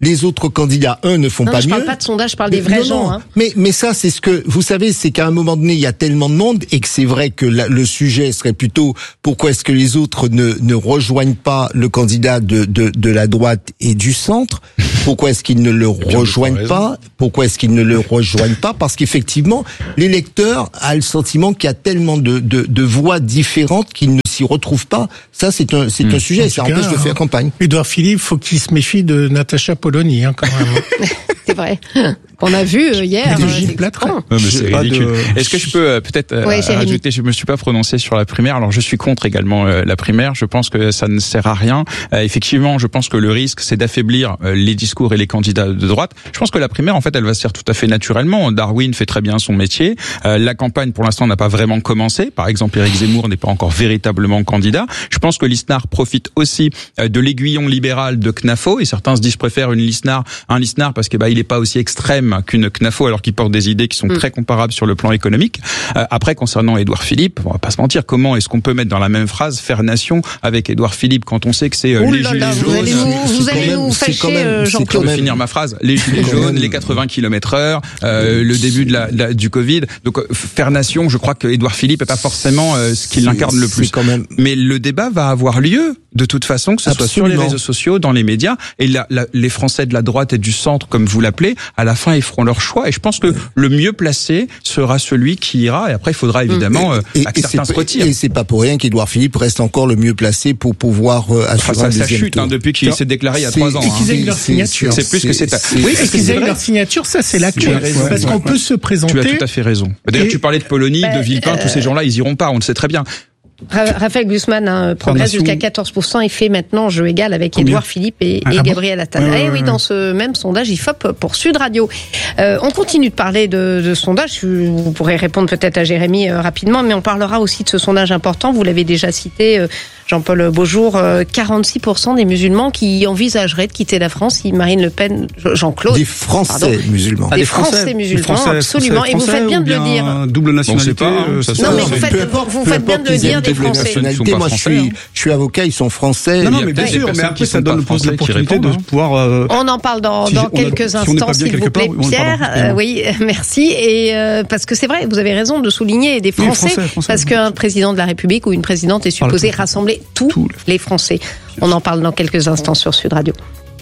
Speaker 5: les autres candidats, un, ne font
Speaker 1: non,
Speaker 5: pas
Speaker 1: je
Speaker 5: mieux.
Speaker 1: Je parle pas de sondage, je parle des vrais
Speaker 5: non,
Speaker 1: gens.
Speaker 5: Non.
Speaker 1: Hein.
Speaker 5: Mais mais ça, c'est ce que vous savez, c'est qu'à un moment donné, il y a tellement de monde et que c'est vrai que la, le sujet serait plutôt pourquoi est-ce que les autres ne ne rejoignent pas le candidat de de de la droite et du centre. Pourquoi est-ce qu'ils ne le rejoignent pas? Pourquoi est-ce qu'ils ne le rejoignent pas? Parce qu'effectivement, l'électeur a le sentiment qu'il y a tellement de, de, de voix différentes qu'il ne s'y retrouve pas. Ça, c'est un, c'est mmh. un sujet, et ça empêche de faire campagne.
Speaker 2: Édouard Philippe, faut qu'il se méfie de Natacha Polony, hein, quand même.
Speaker 1: C'est vrai. Qu'on a vu euh, hier.
Speaker 2: De Gilles Platret.
Speaker 4: Non, mais c'est ridicule. De... Est-ce que je peux euh, peut-être euh,
Speaker 1: ouais,
Speaker 4: rajouter, je me suis pas prononcé sur la primaire, alors je suis contre également euh, la primaire, je pense que ça ne sert à rien. Euh, effectivement, je pense que le risque, c'est d'affaiblir euh, les discours et les candidats de droite. Je pense que la primaire, en fait, elle va se faire tout à fait naturellement. Darwin fait très bien son métier. Euh, la campagne, pour l'instant, n'a pas vraiment commencé. Par exemple, Éric Zemmour n'est pas encore véritablement candidat. Je pense que Lisnard profite aussi euh, de l'aiguillon libéral de Knafo, et certains se disent préfèrent une Lisnard, un Lisnard parce que bah il est pas aussi extrême qu'une Knafo, alors qu'il porte des idées qui sont mmh. très comparables sur le plan économique. Euh, après, concernant Édouard Philippe, on va pas se mentir, comment est-ce qu'on peut mettre dans la même phrase faire nation avec Édouard Philippe quand on sait que c'est euh, les gilets jaunes.
Speaker 1: Vous allez nous, vous allez nous fâcher, Jean-Claude.
Speaker 4: Je vais finir ma phrase. Les gilets jaunes, les quatre-vingts kilomètres heure, euh, le début de la, de la, du Covid. Donc euh, faire nation, je crois que Édouard Philippe est pas forcément euh, ce qui l'incarne le plus.
Speaker 5: Quand même...
Speaker 4: Mais le débat va avoir lieu de toute façon, que ce Absolument. soit sur les réseaux sociaux, dans les médias, et la, la, les Français de la droite et du centre, comme vous l'appelez, à la fin ils feront leur choix. Et je pense que le mieux placé sera celui qui ira. Et après, il faudra évidemment
Speaker 5: et, et,
Speaker 4: euh, que
Speaker 5: et
Speaker 4: certains se retirent.
Speaker 5: Et c'est pas pour rien qu'Édouard Philippe reste encore le mieux placé pour pouvoir euh, assurer
Speaker 4: enfin, ça,
Speaker 5: un
Speaker 4: ça
Speaker 5: deuxième
Speaker 4: chute
Speaker 5: tour.
Speaker 4: Hein, depuis qu'il s'est déclaré il y a trois ans.
Speaker 2: Et qu'ils aient eu leur signature.
Speaker 4: C'est plus que c'est.
Speaker 2: Oui, et qu'ils aient eu leur signature, ça c'est la clé. Parce qu'on peut se présenter.
Speaker 4: Tu as tout à fait raison. D'ailleurs, tu parlais de Polony, de Villepin, tous ces gens-là, ils iront pas. On le sait très bien.
Speaker 1: Raphaël Glucksmann hein, progresse jusqu'à quatorze pour cent et fait maintenant jeu égal avec Édouard Philippe et, et ah, Gabriel Attal. Ah, eh oui, dans ce même sondage I F O P pour Sud Radio. Euh, on continue de parler de, de sondage. Vous pourrez répondre peut-être à Jérémy euh, rapidement, mais on parlera aussi de ce sondage important. Vous l'avez déjà cité, euh, Jean-Paul Beaujour, euh, quarante-six pour cent des musulmans qui envisageraient de quitter la France si Marine Le Pen, Jean-Claude.
Speaker 5: Des Français pardon, musulmans.
Speaker 1: Des, des Français, Français musulmans, Français, absolument. Français, et vous faites bien de le dire.
Speaker 3: Double nationalité.
Speaker 4: Pas, hein, ça
Speaker 1: non, mais vous faites, vous faites bien de le dire des Français.
Speaker 5: Moi, je suis, je suis avocat, ils sont français.
Speaker 3: Non, non, mais bien sûr, mais après, ça donne l'opportunité de pouvoir. Euh,
Speaker 1: on en parle dans, dans si quelques a, instants, si s'il vous plaît, part, Pierre. Euh, oui, merci. Et euh, parce que c'est vrai, vous avez raison de souligner des Français, oui, Français, Français parce qu'un président de la République ou une présidente est supposé rassembler tous, tous les Français. On en parle dans quelques instants sur Sud Radio.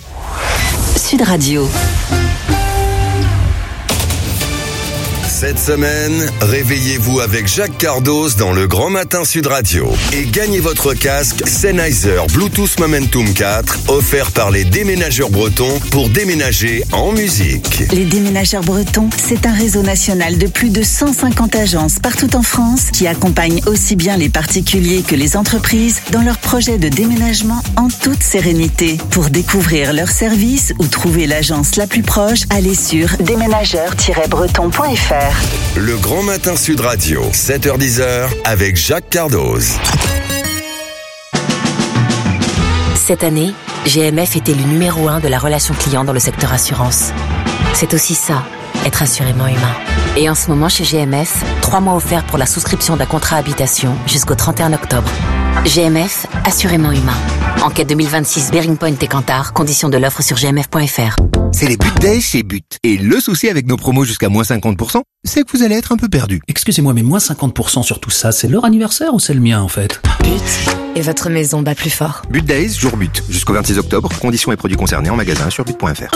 Speaker 17: Sud Radio.
Speaker 6: Cette semaine, réveillez-vous avec Jacques Cardoz dans le Grand Matin Sud Radio et gagnez votre casque Sennheiser Bluetooth Momentum quatre offert par les déménageurs bretons pour déménager en musique.
Speaker 17: Les déménageurs bretons, c'est un réseau national de plus de cent cinquante agences partout en France qui accompagnent aussi bien les particuliers que les entreprises dans leurs projets de déménagement en toute sérénité. Pour découvrir leurs services ou trouver l'agence la plus proche, allez sur déménageurs tiret breton point f r.
Speaker 6: Le Grand Matin Sud Radio, sept heures dix avec Jacques Cardoz.
Speaker 18: Cette année, G M F était le numéro un de la relation client dans le secteur assurance. C'est aussi ça, être assurément humain. Et en ce moment, chez G M F, trois mois offerts pour la souscription d'un contrat habitation jusqu'au trente et un octobre. G M F, assurément humain. Enquête deux mille vingt-six, Bearing Point et Kantar, conditions de l'offre sur g m f point f r.
Speaker 19: C'est les But Days chez But. Et le souci avec nos promos jusqu'à moins cinquante pour cent, c'est que vous allez être un peu perdu.
Speaker 20: Excusez-moi, mais moins cinquante pour cent sur tout ça, c'est leur anniversaire ou c'est le mien en fait?
Speaker 18: But. Et votre maison bat plus fort.
Speaker 19: But Days, jour But. Jusqu'au vingt-six octobre, conditions et produits concernés en magasin sur but point f r.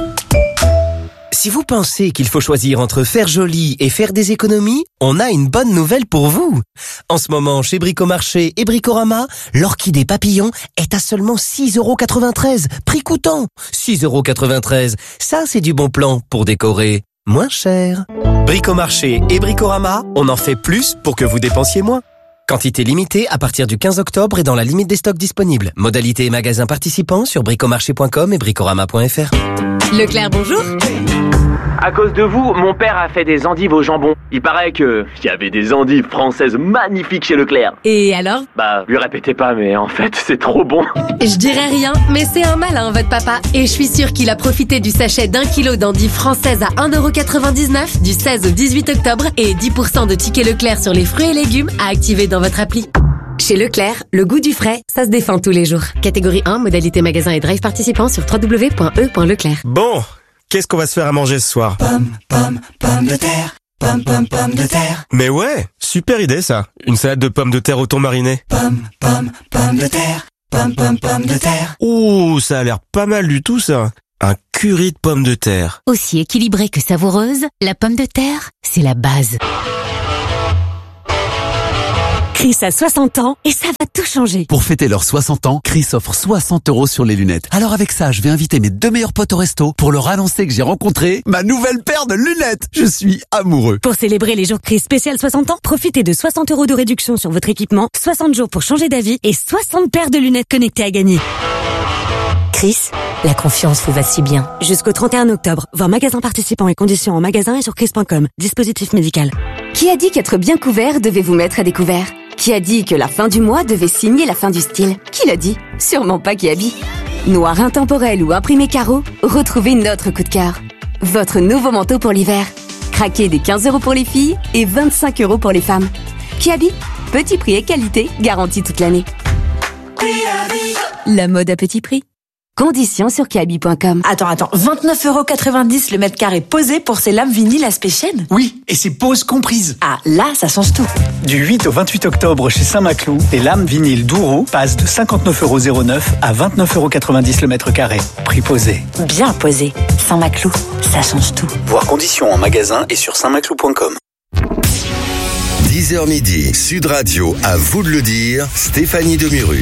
Speaker 21: Si vous pensez qu'il faut choisir entre faire joli et faire des économies, on a une bonne nouvelle pour vous. En ce moment, chez Bricomarché et Bricorama, l'orchidée papillon est à seulement six euros quatre-vingt-treize, prix coûtant. six euros quatre-vingt-treize, ça c'est du bon plan pour décorer moins cher. Bricomarché et Bricorama, on en fait plus pour que vous dépensiez moins. Quantité limitée à partir du quinze octobre et dans la limite des stocks disponibles. Modalité et magasins participants sur bricomarché point com et bricorama point f r.
Speaker 18: Leclerc, bonjour.
Speaker 22: À cause de vous, mon père a fait des endives au jambon. Il paraît que il y avait des endives françaises magnifiques chez Leclerc.
Speaker 18: Et alors?
Speaker 22: Bah, lui répétez pas, mais en fait, c'est trop bon.
Speaker 18: Je dirais rien, mais c'est un malin, votre papa. Et je suis sûre qu'il a profité du sachet d'un kilo d'endives françaises à un euro quatre-vingt-dix-neuf du seize au dix-huit octobre et dix pour cent de tickets Leclerc sur les fruits et légumes à activer dans votre appli.
Speaker 7: Chez Leclerc, le goût du frais, ça se défend tous les jours. Catégorie un, modalité magasin et drive participant sur w w w point e point leclerc.
Speaker 8: Bon, qu'est-ce qu'on va se faire à manger ce soir?
Speaker 23: Pomme, pomme, pomme de terre. Pomme, pomme, pomme de terre.
Speaker 8: Mais ouais, super idée ça. Une salade de pommes de terre au thon mariné.
Speaker 23: Pomme, pomme, pomme de terre. Pomme, pomme, pomme de terre.
Speaker 8: Ouh, ça a l'air pas mal du tout ça. Un curry de pommes de terre.
Speaker 14: Aussi équilibrée que savoureuse, la pomme de terre, c'est la base.
Speaker 7: Chris a soixante ans et ça va tout changer.
Speaker 10: Pour fêter leurs soixante ans, Chris offre soixante euros sur les lunettes. Alors avec ça, je vais inviter mes deux meilleurs potes au resto pour leur annoncer que j'ai rencontré ma nouvelle paire de lunettes. Je suis amoureux.
Speaker 7: Pour célébrer les jours Chris spécial soixante ans, profitez de soixante euros de réduction sur votre équipement, soixante jours pour changer d'avis et soixante paires de lunettes connectées à gagner.
Speaker 18: Chris, la confiance vous va si bien.
Speaker 7: Jusqu'au trente et un octobre, voir magasin participant et conditions en magasin et sur chris point com. Dispositif médical.
Speaker 18: Qui a dit qu'être bien couvert devait vous mettre à découvert? Qui a dit que la fin du mois devait signer la fin du style? Qui l'a dit? Sûrement pas Kiabi. Noir intemporel ou imprimé carreau, retrouvez notre coup de cœur. Votre nouveau manteau pour l'hiver. Craquez des quinze euros pour les filles et vingt-cinq euros pour les femmes. Kiabi, petit prix et qualité garantis toute l'année. La mode à petit prix. Conditions sur kiabi point com.
Speaker 24: Attends, attends, vingt-neuf euros quatre-vingt-dix le mètre carré posé pour ces lames vinyle aspect chêne?
Speaker 25: Oui, et c'est pose comprise.
Speaker 24: Ah, là, ça change tout.
Speaker 25: Du huit au vingt-huit octobre chez Saint-Maclou, les lames vinyle Douro passent de cinquante-neuf euros zéro neuf à vingt-neuf euros quatre-vingt-dix le mètre carré. Prix posé.
Speaker 24: Bien posé. Saint-Maclou, ça change tout.
Speaker 25: Voir conditions en magasin et sur saint maclou point com.
Speaker 6: dix heures midi, Sud Radio, à vous de le dire, Stéphanie Demuru.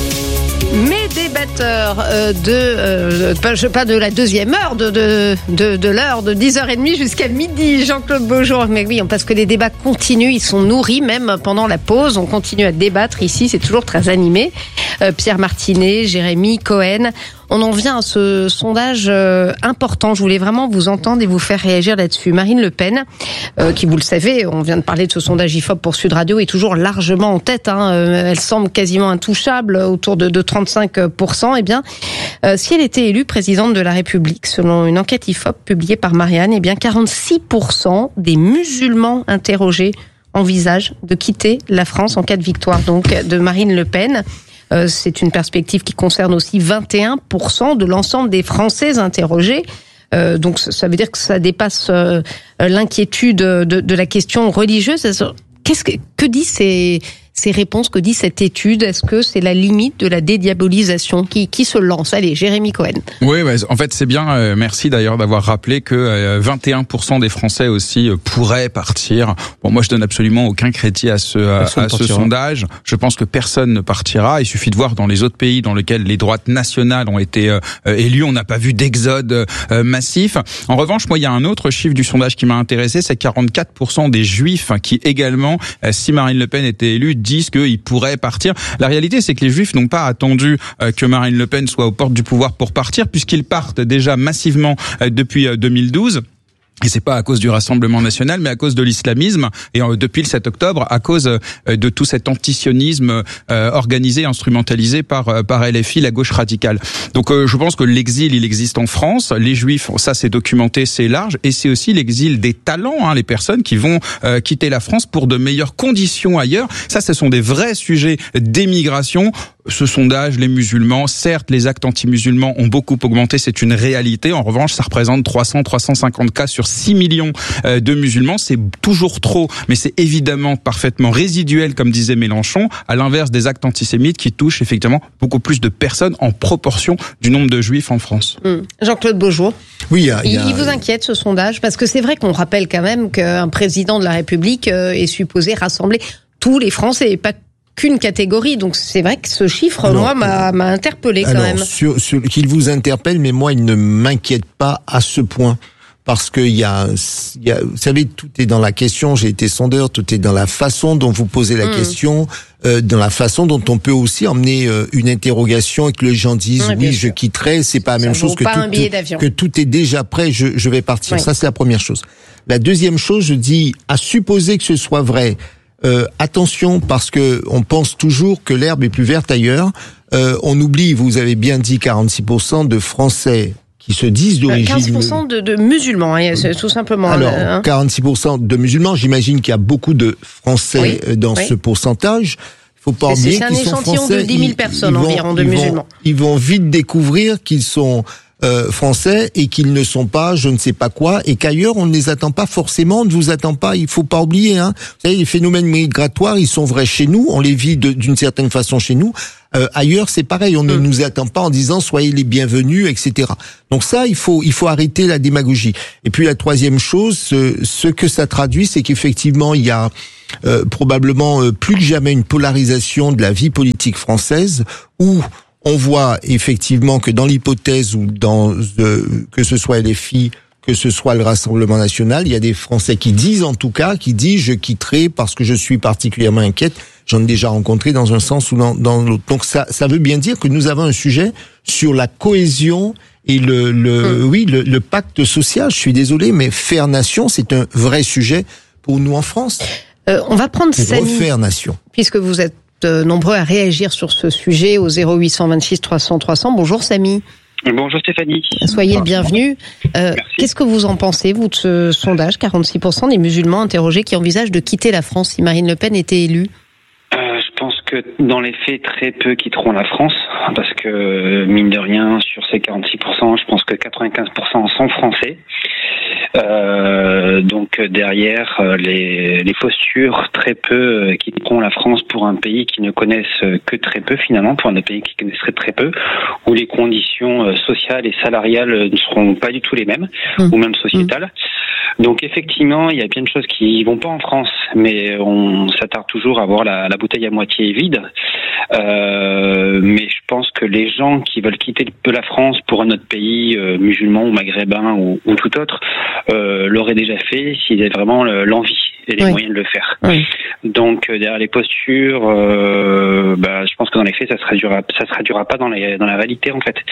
Speaker 1: Mes débatteurs euh, de, euh, pas, je, pas de la deuxième heure, de, de, de, de l'heure de dix heures trente jusqu'à midi, Jean-Claude Beaujour. Mais oui, parce que les débats continuent, ils sont nourris même pendant la pause. On continue à débattre ici, c'est toujours très animé. Euh, Pierre Martinet, Jérémy Cohen. On en vient à ce sondage euh, important. Je voulais vraiment vous entendre et vous faire réagir là-dessus. Marine Le Pen, euh, qui, vous le savez, on vient de parler de ce sondage I F O P pour Sud Radio, est toujours largement en tête. Hein. Euh, elle semble quasiment intouchable, autour de, de trente-cinq pour cent. Eh bien, euh, si elle était élue présidente de la République, selon une enquête I F O P publiée par Marianne, eh bien, quarante-six pour cent des musulmans interrogés envisagent de quitter la France en cas de victoire donc de Marine Le Pen. Euh, c'est une perspective qui concerne aussi vingt et un pour cent de l'ensemble des Français interrogés. Euh, donc ça veut dire que ça dépasse euh, l'inquiétude de, de la question religieuse. Qu'est-ce que, que disent ces, ces réponses, que dit cette étude? Est-ce que c'est la limite de la dédiabolisation qui, qui se lance? Allez, Jérémy Cohen.
Speaker 4: Oui, ouais, en fait c'est bien, euh, merci d'ailleurs d'avoir rappelé que euh, vingt et un pour cent des Français aussi euh, pourraient partir. Bon, moi je donne absolument aucun crédit à ce, à, à ce sondage. Je pense que personne ne partira. Il suffit de voir dans les autres pays dans lesquels les droites nationales ont été euh, élues, on n'a pas vu d'exode euh, massif. En revanche, moi il y a un autre chiffre du sondage qui m'a intéressé, c'est quarante-quatre pour cent des Juifs hein, qui également, euh, si Marine Le Pen était élue, disent qu'ils pourraient partir. La réalité, c'est que les Juifs n'ont pas attendu euh, que Marine Le Pen soit aux portes du pouvoir pour partir, puisqu'ils partent déjà massivement euh, depuis euh, deux mille douze. Et c'est pas à cause du Rassemblement national, mais à cause de l'islamisme. Et euh, depuis le sept octobre, à cause euh, de tout cet antisionisme euh, organisé, instrumentalisé par euh, par L F I, la gauche radicale. Donc euh, je pense que l'exil, il existe en France. Les Juifs, ça c'est documenté, c'est large. Et c'est aussi l'exil des talents, hein, les personnes qui vont euh, quitter la France pour de meilleures conditions ailleurs. Ça, ce sont des vrais sujets d'émigration. Ce sondage, les musulmans, certes, les actes anti-musulmans ont beaucoup augmenté, c'est une réalité. En revanche, ça représente trois cents à trois cent cinquante cas sur six millions de musulmans. C'est toujours trop, mais c'est évidemment parfaitement résiduel, comme disait Mélenchon, à l'inverse des actes antisémites qui touchent effectivement beaucoup plus de personnes en proportion du nombre de juifs en France.
Speaker 1: Mmh. Jean-Claude Beaujour.
Speaker 5: Oui, il, y a, il, y a...
Speaker 1: il vous inquiète ce sondage? Parce que c'est vrai qu'on rappelle quand même qu'un président de la République est supposé rassembler tous les Français et pas qu'une catégorie. Donc c'est vrai que ce chiffre, alors, moi, m'a, m'a interpellé quand
Speaker 5: alors,
Speaker 1: même.
Speaker 5: Sur, sur, qu'il vous interpelle, mais moi, il ne m'inquiète pas à ce point. Parce que il y a, il y a, vous savez, tout est dans la question. J'ai été sondeur, tout est dans la façon dont vous posez la mmh. question, euh, dans la façon dont on peut aussi emmener euh, une interrogation et que les gens disent oui, oui je quitterai. C'est pas la même Ça chose que tout, que tout est déjà prêt. Je, je vais partir. Oui. Ça, c'est la première chose. La deuxième chose, je dis, à supposer que ce soit vrai. Euh, attention, parce que on pense toujours que l'herbe est plus verte ailleurs. Euh, on oublie, vous avez bien dit, quarante-six pour cent de Français qui se disent d'origine...
Speaker 1: quinze pour cent de, de musulmans, hein, c'est tout simplement.
Speaker 5: Alors,
Speaker 1: hein.
Speaker 5: quarante-six pour cent de musulmans, j'imagine qu'il y a beaucoup de Français oui, dans oui. ce pourcentage. faut pas
Speaker 1: c'est,
Speaker 5: oublier
Speaker 1: c'est
Speaker 5: qu'ils sont
Speaker 1: C'est un échantillon
Speaker 5: français.
Speaker 1: de dix mille personnes
Speaker 5: ils, ils
Speaker 1: environ
Speaker 5: vont,
Speaker 1: de
Speaker 5: ils
Speaker 1: musulmans.
Speaker 5: Vont, ils vont vite découvrir qu'ils sont euh, français et qu'ils ne sont pas je ne sais pas quoi, et qu'ailleurs on ne les attend pas forcément, on ne vous attend pas, il faut pas oublier. Hein. Vous savez, les phénomènes migratoires, ils sont vrais chez nous, on les vit de, d'une certaine façon chez nous. Euh, ailleurs, c'est pareil, on ne mmh. nous attend pas en disant soyez les bienvenus, et cetera. Donc ça, il faut il faut arrêter la démagogie. Et puis la troisième chose, ce, ce que ça traduit, c'est qu'effectivement, il y a euh, probablement euh, plus que jamais une polarisation de la vie politique française, où on voit effectivement que dans l'hypothèse ou dans euh, que ce soit L F I, que ce soit le Rassemblement national, il y a des Français qui disent en tout cas, qui disent je quitterai parce que je suis particulièrement inquiète. J'en ai déjà rencontré dans un sens ou dans, dans l'autre. Donc ça, ça veut bien dire que nous avons un sujet sur la cohésion et le, le mmh. oui, le, le pacte social. Je suis désolé, mais faire nation, c'est un vrai sujet pour nous en France.
Speaker 1: Euh, on va prendre Samy,
Speaker 5: refaire nation,
Speaker 1: puisque vous êtes euh, nombreux à réagir sur ce sujet au zéro huit cent vingt-six trois cents trois cents. Bonjour Samy.
Speaker 9: Bonjour Stéphanie.
Speaker 1: Soyez le bienvenu. Euh, qu'est-ce que vous en pensez, vous, de ce sondage? quarante-six pour cent des musulmans interrogés qui envisagent de quitter la France si Marine Le Pen était élue.
Speaker 9: Euh, je pense que dans les faits, très peu quitteront la France, parce que, mine de rien, sur ces quarante-six pour cent, je pense que quatre-vingt-quinze pour cent sont français. Euh, donc derrière, les, les postures, très peu quitteront la France pour un pays qui ne connaissent que très peu finalement, pour un pays qui connaisserait très peu, où les conditions sociales et salariales ne seront pas du tout les mêmes, mmh. ou même sociétales. Mmh. Donc effectivement, il y a bien de choses qui vont pas en France, mais on s'attarde toujours à voir la, la bouteille à moitié vide. Euh, mais je pense que les gens qui veulent quitter la France pour un autre pays euh, musulman ou maghrébin ou, ou tout autre euh, l'auraient déjà fait s'ils avaient vraiment l'envie et les oui. moyens de le faire. Oui. Donc euh, derrière les postures, euh, bah, je pense que dans les faits, ça se traduira, ça se traduira pas dans la dans la réalité en fait.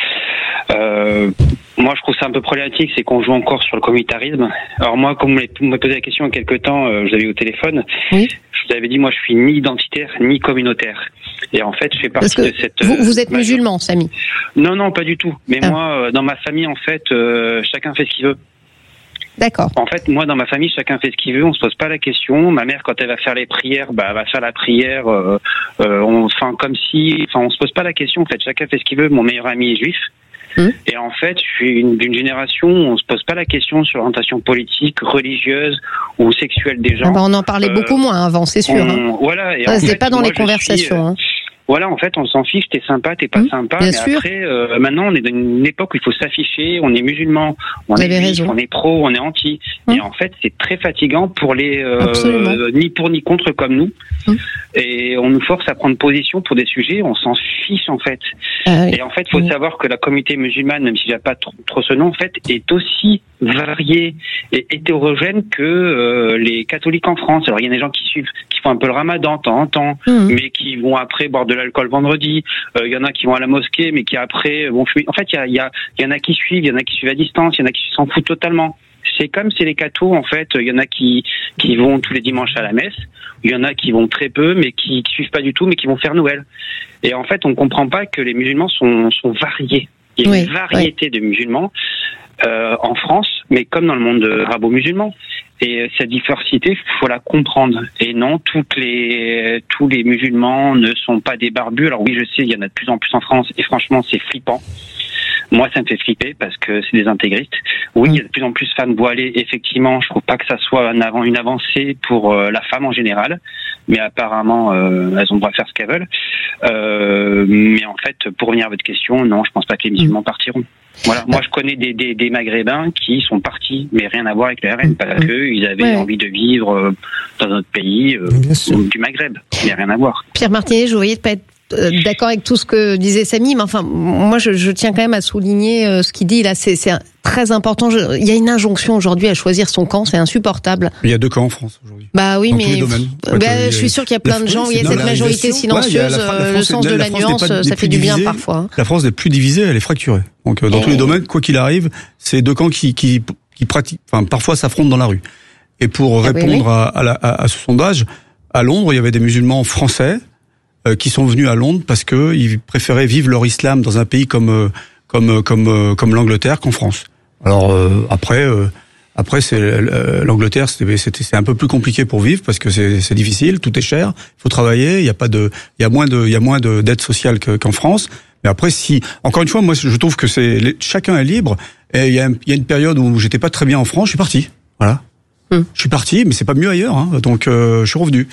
Speaker 9: Euh, moi, je trouve ça un peu problématique, c'est qu'on joue encore sur le communautarisme. Alors moi, comme vous m'avez posé la question il y a quelques temps, euh, je l'avais eu au téléphone. Oui. Je vous avais dit, moi, je suis ni identitaire ni communautaire. Et en fait, je fais partie de cette.
Speaker 1: Vous, vous êtes musulman, Samy?
Speaker 9: Non, non, pas du tout. Mais ah. moi, euh, dans ma famille, en fait, euh, chacun fait ce qu'il veut.
Speaker 1: D'accord.
Speaker 9: En fait, moi, dans ma famille, chacun fait ce qu'il veut. On se pose pas la question. Ma mère, quand elle va faire les prières, bah, elle va faire la prière. Euh, euh, on, enfin, comme si, enfin, on se pose pas la question. En fait, chacun fait ce qu'il veut. Mon meilleur ami est juif. Mmh. Et en fait, je suis une, d'une génération où on se pose pas la question sur l'orientation politique, religieuse ou sexuelle des gens.
Speaker 1: Ah bah on en parlait euh, beaucoup moins avant, c'est sûr.
Speaker 9: On,
Speaker 1: hein.
Speaker 9: Voilà. Et
Speaker 1: ça,
Speaker 9: en
Speaker 1: c'était
Speaker 9: fait,
Speaker 1: pas dans
Speaker 9: moi,
Speaker 1: les conversations.
Speaker 9: Suis, euh,
Speaker 1: hein.
Speaker 9: Voilà, en fait, on s'en fiche, t'es sympa, t'es pas mmh, sympa, mais sûr. après, euh, maintenant, on est dans une époque où il faut s'afficher, on est musulman, on Vous est juif, on est pro, on est anti, mmh. et en fait, c'est très fatigant pour les euh, ni pour ni contre comme nous, mmh. et on nous force à prendre position pour des sujets, on s'en fiche en fait. Ah, oui. Et en fait, il faut mmh. savoir que la communauté musulmane, même si j'ai pas trop, trop ce nom, en fait, est aussi variée et hétérogène que euh, les catholiques en France. Alors, il y a des gens qui suivent, qui font un peu le ramadan de temps en temps, mmh. mais qui vont après boire de l'alcool vendredi. Il euh, y en a qui vont à la mosquée, mais qui après vont fumer. En fait, il y, a, y, a, y en a qui suivent, il y en a qui suivent à distance, il y en a qui s'en foutent totalement. C'est comme c'est les cathos, en fait. Il y en a qui qui vont tous les dimanches à la messe. Il y en a qui vont très peu, mais qui, qui suivent pas du tout, mais qui vont faire Noël. Et en fait, on comprend pas que les musulmans sont, sont variés. Il y a oui, une variété oui. de musulmans euh, en France, mais comme dans le monde arabo-musulman. Et cette diversité, il faut la comprendre. Et non, toutes les, tous les musulmans ne sont pas des barbus. Alors oui, je sais, il y en a de plus en plus en France, et franchement, c'est flippant. Moi, ça me fait flipper parce que c'est des intégristes. Oui, il y a de plus en plus de femmes voilées. Effectivement, je trouve pas que ça soit un avant, une avancée pour euh, la femme en général, mais apparemment, euh, elles ont le droit de faire ce qu'elles veulent. Euh, mais en fait, pour revenir à votre question, non, je pense pas que les musulmans partiront. Voilà, moi je connais des, des, des Maghrébins qui sont partis, mais rien à voir avec le R N, parce qu'ils avaient ouais. envie de vivre dans notre pays, euh, du Maghreb, mais rien à voir.
Speaker 1: Pierre Martinet, je voyais de pas être d'accord avec tout ce que disait Samy, mais enfin, moi je, je tiens quand même à souligner euh, ce qu'il dit là, c'est, c'est très important. Je, il y a une injonction aujourd'hui à choisir son camp, c'est insupportable.
Speaker 3: Il y a deux camps en France aujourd'hui.
Speaker 1: Bah oui,
Speaker 3: dans
Speaker 1: mais
Speaker 3: tous les domaines.
Speaker 1: Bah, bah, je suis sûr qu'il y a plein de gens où il y a cette majorité silencieuse, ouais, la, la le sens de la, la nuance, pas, ça fait du bien parfois.
Speaker 3: La France n'est plus divisée, elle est fracturée. Donc dans et... tous les domaines, quoi qu'il arrive, c'est deux camps qui, qui, qui pratiquent, enfin parfois s'affrontent dans la rue. Et pour ah répondre oui, oui. À, à, la, à, à ce sondage, à Londres, il y avait des musulmans français euh, qui sont venus à Londres parce que ils préféraient vivre leur islam dans un pays comme euh, comme comme euh, comme l'Angleterre qu'en France. Alors euh, après, euh, Après, c'est l'Angleterre, c'était, c'était c'est un peu plus compliqué pour vivre parce que c'est, c'est difficile, tout est cher, il faut travailler, il y a pas de, il y a moins de, il y a moins de d'aide sociale que, qu'en France. Mais après, si, encore une fois, moi, je trouve que c'est chacun est libre. Et il y a, il y a une période où j'étais pas très bien en France, je suis parti. Voilà, hum. je suis parti, mais c'est pas mieux ailleurs. Hein, donc, euh, je suis revenu.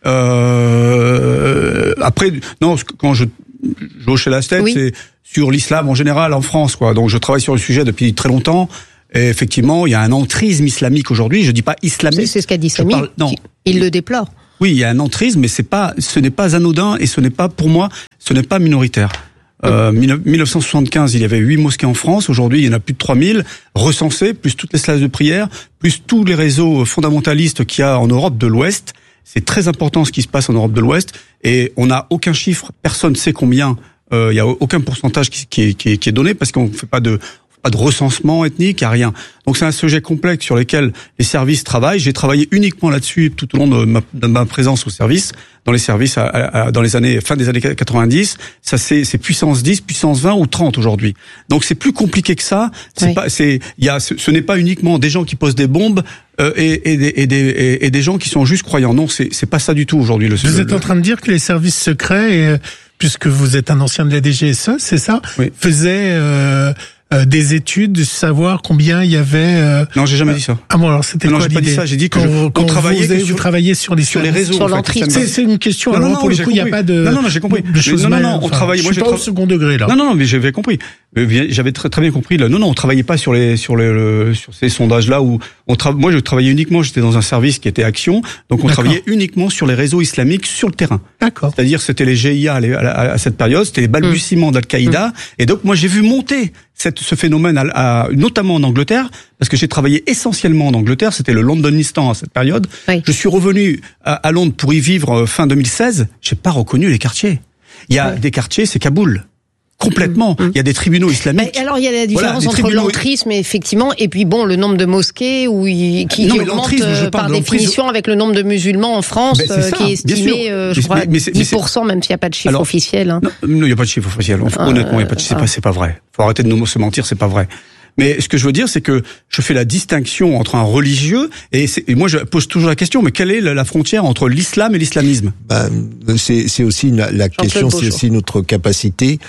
Speaker 3: Euh, après, non, quand je, je hochais la tête, oui. c'est sur l'islam en général en France, quoi. Donc, je travaille sur le sujet depuis très longtemps. Et effectivement, il y a un entrisme islamique aujourd'hui. Je dis pas islamique.
Speaker 1: C'est, c'est ce qu'a dit Samy. Parle, non. Il le déplore.
Speaker 3: Oui, il y a un entrisme, mais c'est pas, ce n'est pas anodin et ce n'est pas, pour moi, ce n'est pas minoritaire. Euh, mille neuf cent soixante-quinze, il y avait huit mosquées en France. Aujourd'hui, il y en a plus de trois mille recensées, plus toutes les salles de prière, plus tous les réseaux fondamentalistes qu'il y a en Europe de l'Ouest. C'est très important ce qui se passe en Europe de l'Ouest. Et on n'a aucun chiffre, personne ne sait combien. Euh, il y a aucun pourcentage qui, qui, qui, qui est donné parce qu'on ne fait pas de pas de recensement ethnique, il n'y a rien. Donc c'est un sujet complexe sur lequel les services travaillent. J'ai travaillé uniquement là-dessus tout au long de ma, de ma présence au service, dans les services à, à, dans les années fin des années quatre-vingt-dix. Ça c'est, c'est puissance dix, puissance vingt ou trente aujourd'hui. Donc c'est plus compliqué que ça. C'est oui. pas, c'est, il y a, ce, ce n'est pas uniquement des gens qui posent des bombes euh, et, et, des, et, des, et, et des gens qui sont juste croyants. Non, c'est, c'est pas ça du tout aujourd'hui. Le,
Speaker 2: Vous
Speaker 3: le,
Speaker 2: êtes en train de dire que les services secrets, et, puisque vous êtes un ancien de la D G S E, c'est ça, oui. faisaient euh, Euh, des études, de savoir combien il y avait. Euh,
Speaker 3: non, j'ai jamais dit ça.
Speaker 2: Ah bon, alors c'était
Speaker 3: non,
Speaker 2: quoi
Speaker 3: j'ai
Speaker 2: l'idée?
Speaker 3: Pas dit ça. J'ai dit que
Speaker 2: quand,
Speaker 3: je,
Speaker 2: quand
Speaker 3: travaillait
Speaker 2: vous,
Speaker 3: sur,
Speaker 2: vous travaillez sur les
Speaker 3: sur les réseaux.
Speaker 1: Sur
Speaker 3: en fait,
Speaker 2: c'est, c'est une question.
Speaker 3: Non,
Speaker 2: alors
Speaker 3: non,
Speaker 2: pour le coup, il n'y a pas de.
Speaker 3: Non, non, non, j'ai compris.
Speaker 2: De choses
Speaker 3: non, non, non,
Speaker 2: mal,
Speaker 3: on
Speaker 2: enfin,
Speaker 3: travaille.
Speaker 2: Moi, je suis pas au second degré là.
Speaker 3: Non, non, non, mais j'avais compris. J'avais très très bien compris. Là. Non, non, on travaillait pas sur les sur les le, sur ces sondages-là où on tra... Moi, je travaillais uniquement. J'étais dans un service qui était Action, donc on D'accord. travaillait uniquement sur les réseaux islamiques sur le terrain.
Speaker 2: D'accord.
Speaker 3: C'est-à-dire, c'était les G I A à, à, à cette période, c'était les balbutiements mmh. d'Al-Qaïda, mmh. et donc moi j'ai vu monter cette, ce phénomène, à, à, notamment en Angleterre, parce que j'ai travaillé essentiellement en Angleterre. C'était le Londonistan à cette période. Oui. Je suis revenu à, à Londres pour y vivre fin deux mille seize. J'ai pas reconnu les quartiers. Il y a oui. des quartiers, c'est Kaboul. Complètement. Mmh. Il y a des tribunaux islamiques.
Speaker 1: Mais alors, il y a la différence voilà, entre tribunaux... l'entrisme, effectivement, et puis bon, le nombre de mosquées où il, qui, non, qui augmente euh, par définition avec le nombre de musulmans en France, ben, euh, qui est estimé, euh, je mais, crois, mais dix pour cent, même s'il n'y a pas de chiffre alors, officiel. Hein.
Speaker 3: Non, il n'y a pas de chiffre officiel. Euh, Honnêtement, il n'y a pas de, c'est pas, c'est pas vrai. Faut arrêter de nous se mentir, c'est pas vrai. Mais ce que je veux dire, c'est que je fais la distinction entre un religieux et, c'est, et moi je pose toujours la question, mais quelle est la frontière entre l'islam et l'islamisme?
Speaker 5: Ben, c'est, c'est aussi la, la question, c'est aussi notre capacité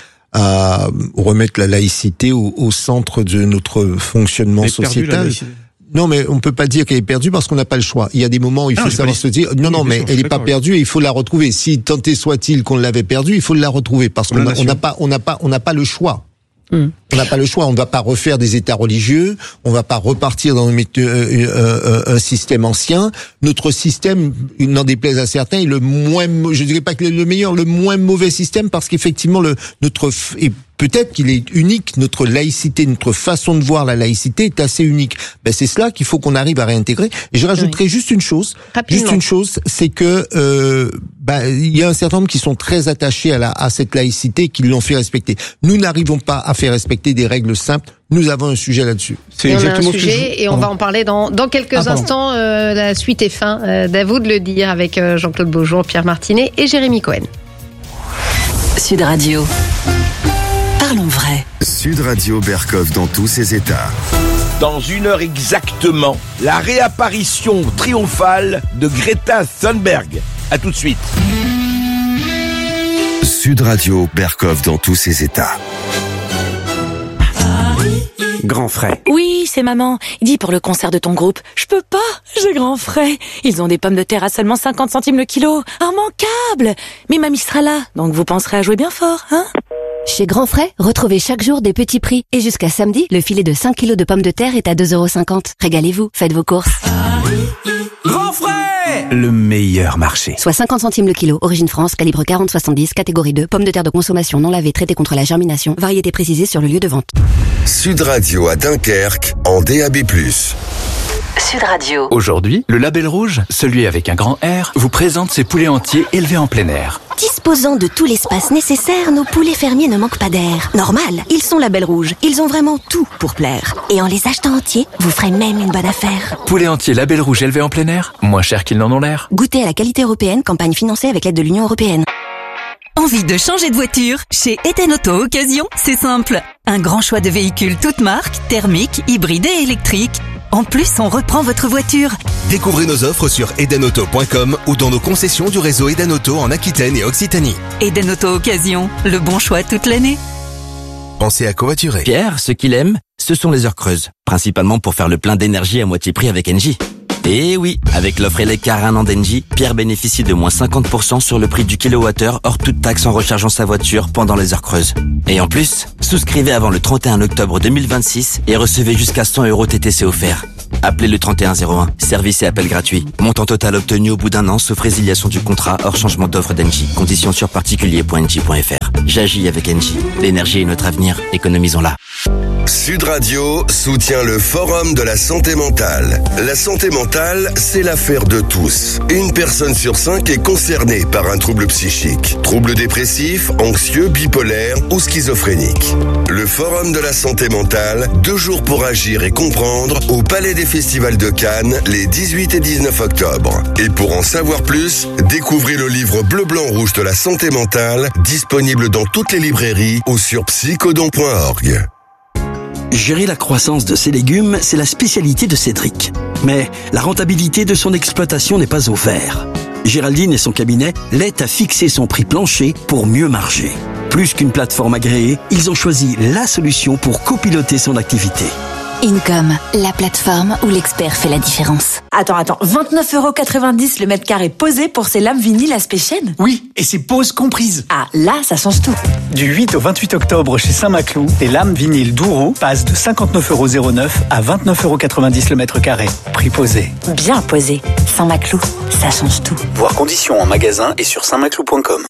Speaker 5: à remettre la laïcité au, au centre de notre fonctionnement sociétal. Non, mais on peut pas dire qu'elle est perdue parce qu'on n'a pas le choix. Il y a des moments où il faut non, savoir se dire non, non, oui, mais sûr, elle n'est pas perdue et il faut la retrouver. Si tant est soit-il qu'on l'avait perdue, il faut la retrouver parce qu'on n'a pas, on n'a pas, on n'a pas le choix. Hum. On n'a pas le choix. On ne va pas refaire des États religieux. On ne va pas repartir dans un, un, un système ancien. Notre système, n'en déplaise à certains, est le moins, je dirais pas que le meilleur, le moins mauvais système parce qu'effectivement le notre et peut-être qu'il est unique. Notre laïcité, notre façon de voir la laïcité est assez unique. Ben c'est cela qu'il faut qu'on arrive à réintégrer. Et je rajouterai oui. juste une chose. Rapidement. Juste une chose, c'est que euh, ben il y a un certain nombre qui sont très attachés à la à cette laïcité, qui l'ont fait respecter. Nous n'arrivons pas à faire respecter des règles simples. Nous avons un sujet là-dessus.
Speaker 1: C'est et exactement on a un sujet ce que je... et on pardon. va en parler dans dans quelques ah, instants. Euh, la suite est fin. Euh, d'à vous de le dire avec euh, Jean-Claude Beaujour, Pierre Martinet et Jérémy Cohen.
Speaker 17: Sud Radio. Parlons vrai.
Speaker 6: Sud Radio Berkov dans tous ses états.
Speaker 11: Dans une heure exactement, la réapparition triomphale de Greta Thunberg. À tout de suite.
Speaker 6: Sud Radio Berkov dans tous ses états.
Speaker 18: Grand frais. Oui, c'est maman. Dis pour le concert de ton groupe. Je peux pas, j'ai grand frais. Ils ont des pommes de terre à seulement cinquante centimes le kilo. Immanquable. Mais mamie sera là, donc vous penserez à jouer bien fort, hein?
Speaker 14: Chez Grand Frais, retrouvez chaque jour des petits prix. Et jusqu'à samedi, le filet de cinq kilos de pommes de terre est à deux euros cinquante. Régalez-vous, faites vos courses.
Speaker 11: Grand Frais, le meilleur marché.
Speaker 14: Soit cinquante centimes le kilo. Origine France, calibre quarante soixante-dix, catégorie deux. Pommes de terre de consommation non lavées, traitées contre la germination. Variété précisée sur le lieu de vente.
Speaker 6: Sud Radio à Dunkerque, en D A B plus.
Speaker 17: Sud Radio.
Speaker 12: Aujourd'hui, le Label Rouge, celui avec un grand R, vous présente ses poulets entiers élevés en plein air.
Speaker 13: Disposant de tout l'espace nécessaire, nos poulets fermiers ne manquent pas d'air. Normal, ils sont Label Rouge. Ils ont vraiment tout pour plaire. Et en les achetant entiers, vous ferez même une bonne affaire.
Speaker 12: Poulets entiers Label Rouge élevés en plein air, moins cher qu'ils n'en ont l'air.
Speaker 13: Goûtez à la qualité européenne, campagne financée avec l'aide de l'Union européenne.
Speaker 15: Envie de changer de voiture? Chez Eten Auto Occasion, c'est simple. Un grand choix de véhicules toutes marques, thermiques, hybrides et électriques. En plus, on reprend votre voiture.
Speaker 16: Découvrez nos offres sur eden auto point com ou dans nos concessions du réseau Eden Auto en Aquitaine et Occitanie.
Speaker 15: Eden Auto Occasion, le bon choix toute l'année.
Speaker 16: Pensez à covoiturer.
Speaker 19: Pierre, ce qu'il aime, ce sont les heures creuses. Principalement pour faire le plein d'énergie à moitié prix avec Engie. Et oui, avec l'offre Elecar un an d'Engie, Pierre bénéficie de moins cinquante pour cent sur le prix du kilowattheure hors toute taxe en rechargeant sa voiture pendant les heures creuses. Et en plus, souscrivez avant le trente et un octobre deux mille vingt-six et recevez jusqu'à cent euros T T C offerts. Appelez le trente et un zéro un. Service et appel gratuit. Montant total obtenu au bout d'un an sauf résiliation du contrat hors changement d'offre d'Engie. Conditions sur particulier point engie point f r. J'agis avec Engie. L'énergie est notre avenir. Économisons-la.
Speaker 6: Sud Radio soutient le Forum de la santé mentale. La santé mentale, c'est l'affaire de tous. Une personne sur cinq est concernée par un trouble psychique. Trouble dépressif, anxieux, bipolaire ou schizophrénique. Le Forum de la santé mentale, deux jours pour agir et comprendre, au Palais des Festivals de Cannes, les dix-huit et dix-neuf octobre. Et pour en savoir plus, découvrez le livre bleu, blanc, rouge de la santé mentale, disponible dans toutes les librairies ou sur psychodon point org.
Speaker 20: Gérer la croissance de ses légumes, c'est la spécialité de Cédric. Mais la rentabilité de son exploitation n'est pas au vert. Géraldine et son cabinet l'aident à fixer son prix plancher pour mieux marger. Plus qu'une plateforme agréée, ils ont choisi la solution pour copiloter son activité.
Speaker 14: Income, la plateforme où l'expert fait la différence.
Speaker 24: Attends, attends, vingt-neuf euros quatre-vingt-dix le mètre carré posé pour ces lames vinyle aspect chaîne ?
Speaker 25: Oui, et c'est poses comprises.
Speaker 24: Ah, là, ça change tout.
Speaker 25: Du huit au vingt-huit octobre chez Saint-Maclou, les lames vinyle Douro passent de cinquante-neuf euros zéro neuf à vingt-neuf euros quatre-vingt-dix le mètre carré. Prix posé.
Speaker 24: Bien posé. Saint-Maclou, ça change tout.
Speaker 25: Voir conditions en magasin et sur saint maclou point com.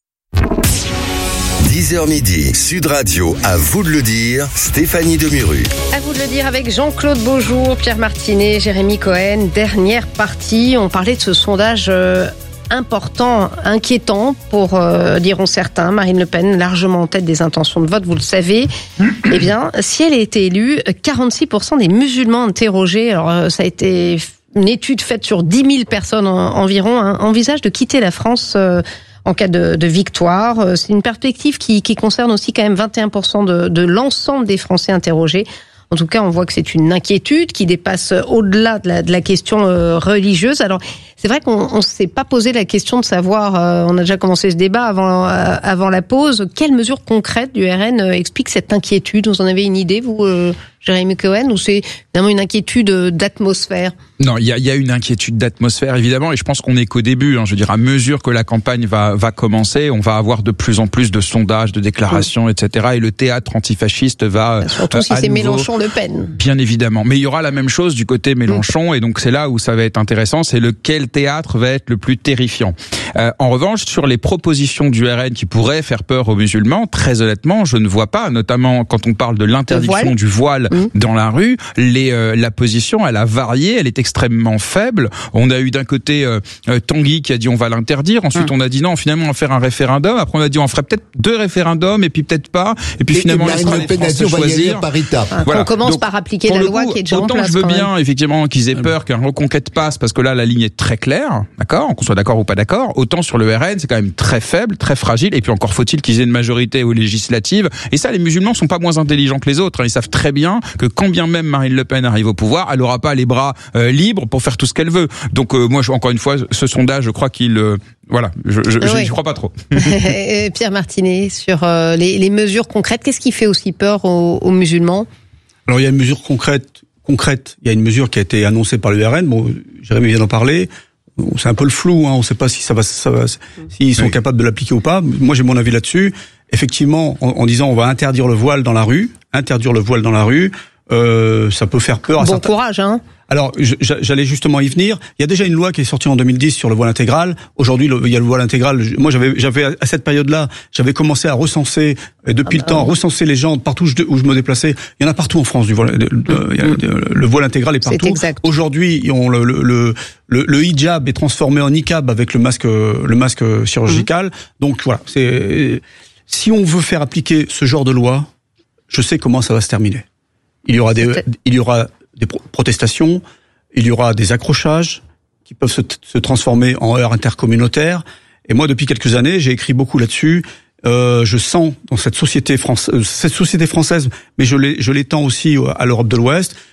Speaker 6: dix heures midi, Sud Radio, à vous de le dire, Stéphanie Demuru.
Speaker 1: À vous de le dire avec Jean-Claude Beaujour, Pierre Martinet, Jérémy Cohen. Dernière partie, on parlait de ce sondage euh, important, inquiétant pour, euh, diront certains. Marine Le Pen, largement en tête des intentions de vote, vous le savez. Eh bien, si elle a été élue, quarante-six pour cent des musulmans interrogés, alors euh, ça a été une étude faite sur dix mille personnes en, environ, hein, envisagent de quitter la France euh, en cas de, de victoire. C'est une perspective qui, qui concerne aussi quand même vingt et un pour cent de, de l'ensemble des Français interrogés. En tout cas, on voit que c'est une inquiétude qui dépasse au-delà de la, de la question euh, religieuse. Alors, c'est vrai qu'on ne s'est pas posé la question de savoir, euh, on a déjà commencé ce débat avant, euh, avant la pause, quelles mesures concrètes du R N euh, expliquent cette inquiétude ? Vous en avez une idée, vous, euh, Jérémy Cohen, ou c'est vraiment une inquiétude d'atmosphère ?
Speaker 4: Non, il y a, y a une inquiétude d'atmosphère, évidemment, et je pense qu'on n'est qu'au début. Hein, je veux dire, à mesure que la campagne va, va commencer, on va avoir de plus en plus de sondages, de déclarations, oui. et cetera. Et le théâtre antifasciste va...
Speaker 1: Surtout euh, si c'est Mélenchon-Le Pen.
Speaker 4: Bien évidemment. Mais il y aura la même chose du côté Mélenchon, mmh. et donc c'est là où ça va être intéressant, c'est lequel théâtre va être le plus terrifiant. Euh, en revanche, sur les propositions du R N qui pourraient faire peur aux musulmans, très honnêtement, je ne vois pas, notamment quand on parle de l'interdiction voile. du voile mmh. dans la rue, les, euh, la position, elle a varié, elle est extrêmement faible. On a eu d'un côté euh, Tanguy qui a dit on va l'interdire, ensuite mmh. on a dit non, finalement on va faire un référendum, après on a dit on ferait peut-être deux référendums, et puis peut-être pas, et puis et finalement
Speaker 5: et
Speaker 4: on laissera les Français choisir.
Speaker 5: Par étape.
Speaker 1: Voilà. On commence Donc, par appliquer la loi
Speaker 4: coup,
Speaker 1: qui est déjà en place.
Speaker 4: Autant je veux bien effectivement qu'ils aient peur qu'un reconquête passe, parce que là la ligne est très claire, d'accord, qu'on soit d'accord ou pas d'accord, autant sur le R N c'est quand même très faible, très fragile, et puis encore faut-il qu'ils aient une majorité aux législatives, et ça les musulmans sont pas moins intelligents que les autres, hein. Ils savent très bien que quand bien même Marine Le Pen arrive au pouvoir, elle aura pas les bras euh, libres pour faire tout ce qu'elle veut. Donc euh, moi je, encore une fois, ce sondage, je crois qu'il euh, voilà, je je, oui. je crois pas trop.
Speaker 1: Pierre Martinet, sur euh, les, les mesures concrètes, qu'est-ce qui fait aussi peur aux, aux musulmans ?
Speaker 3: Alors il y a une mesure concrète, concrète. Il y a une mesure qui a été annoncée par le R N. Bon, Jérémy vient d'en parler. C'est un peu le flou. Hein. On ne sait pas si ça va, ça va, s'ils sont oui. capables de l'appliquer ou pas. Moi, j'ai mon avis là-dessus. Effectivement, en, en disant on va interdire le voile dans la rue, interdire le voile dans la rue, euh, ça peut faire peur.
Speaker 1: Bon
Speaker 3: à certains...
Speaker 1: courage, hein.
Speaker 3: Alors, j'allais justement y venir. Il y a déjà une loi qui est sortie en deux mille dix sur le voile intégral. Aujourd'hui, il y a le voile intégral. Moi, j'avais, j'avais à cette période-là, j'avais commencé à recenser, et depuis ah bah, le temps, à recenser les gens partout où je me déplaçais. Il y en a partout en France du voile. De, de, il y a, de, le voile intégral est partout. Aujourd'hui, on le, le, le, le, le hijab est transformé en niqab avec le masque, le masque chirurgical. Mmh. Donc voilà, c'est si on veut faire appliquer ce genre de loi, je sais comment ça va se terminer. Il y aura des, il y aura des protestations, il y aura des accrochages qui peuvent se, se transformer en heurts intercommunautaires. Et moi, depuis quelques années, j'ai écrit beaucoup là-dessus. Euh, je sens dans cette société française, cette société française, mais je l'ai, je l'étends aussi à l'Europe de l'Ouest,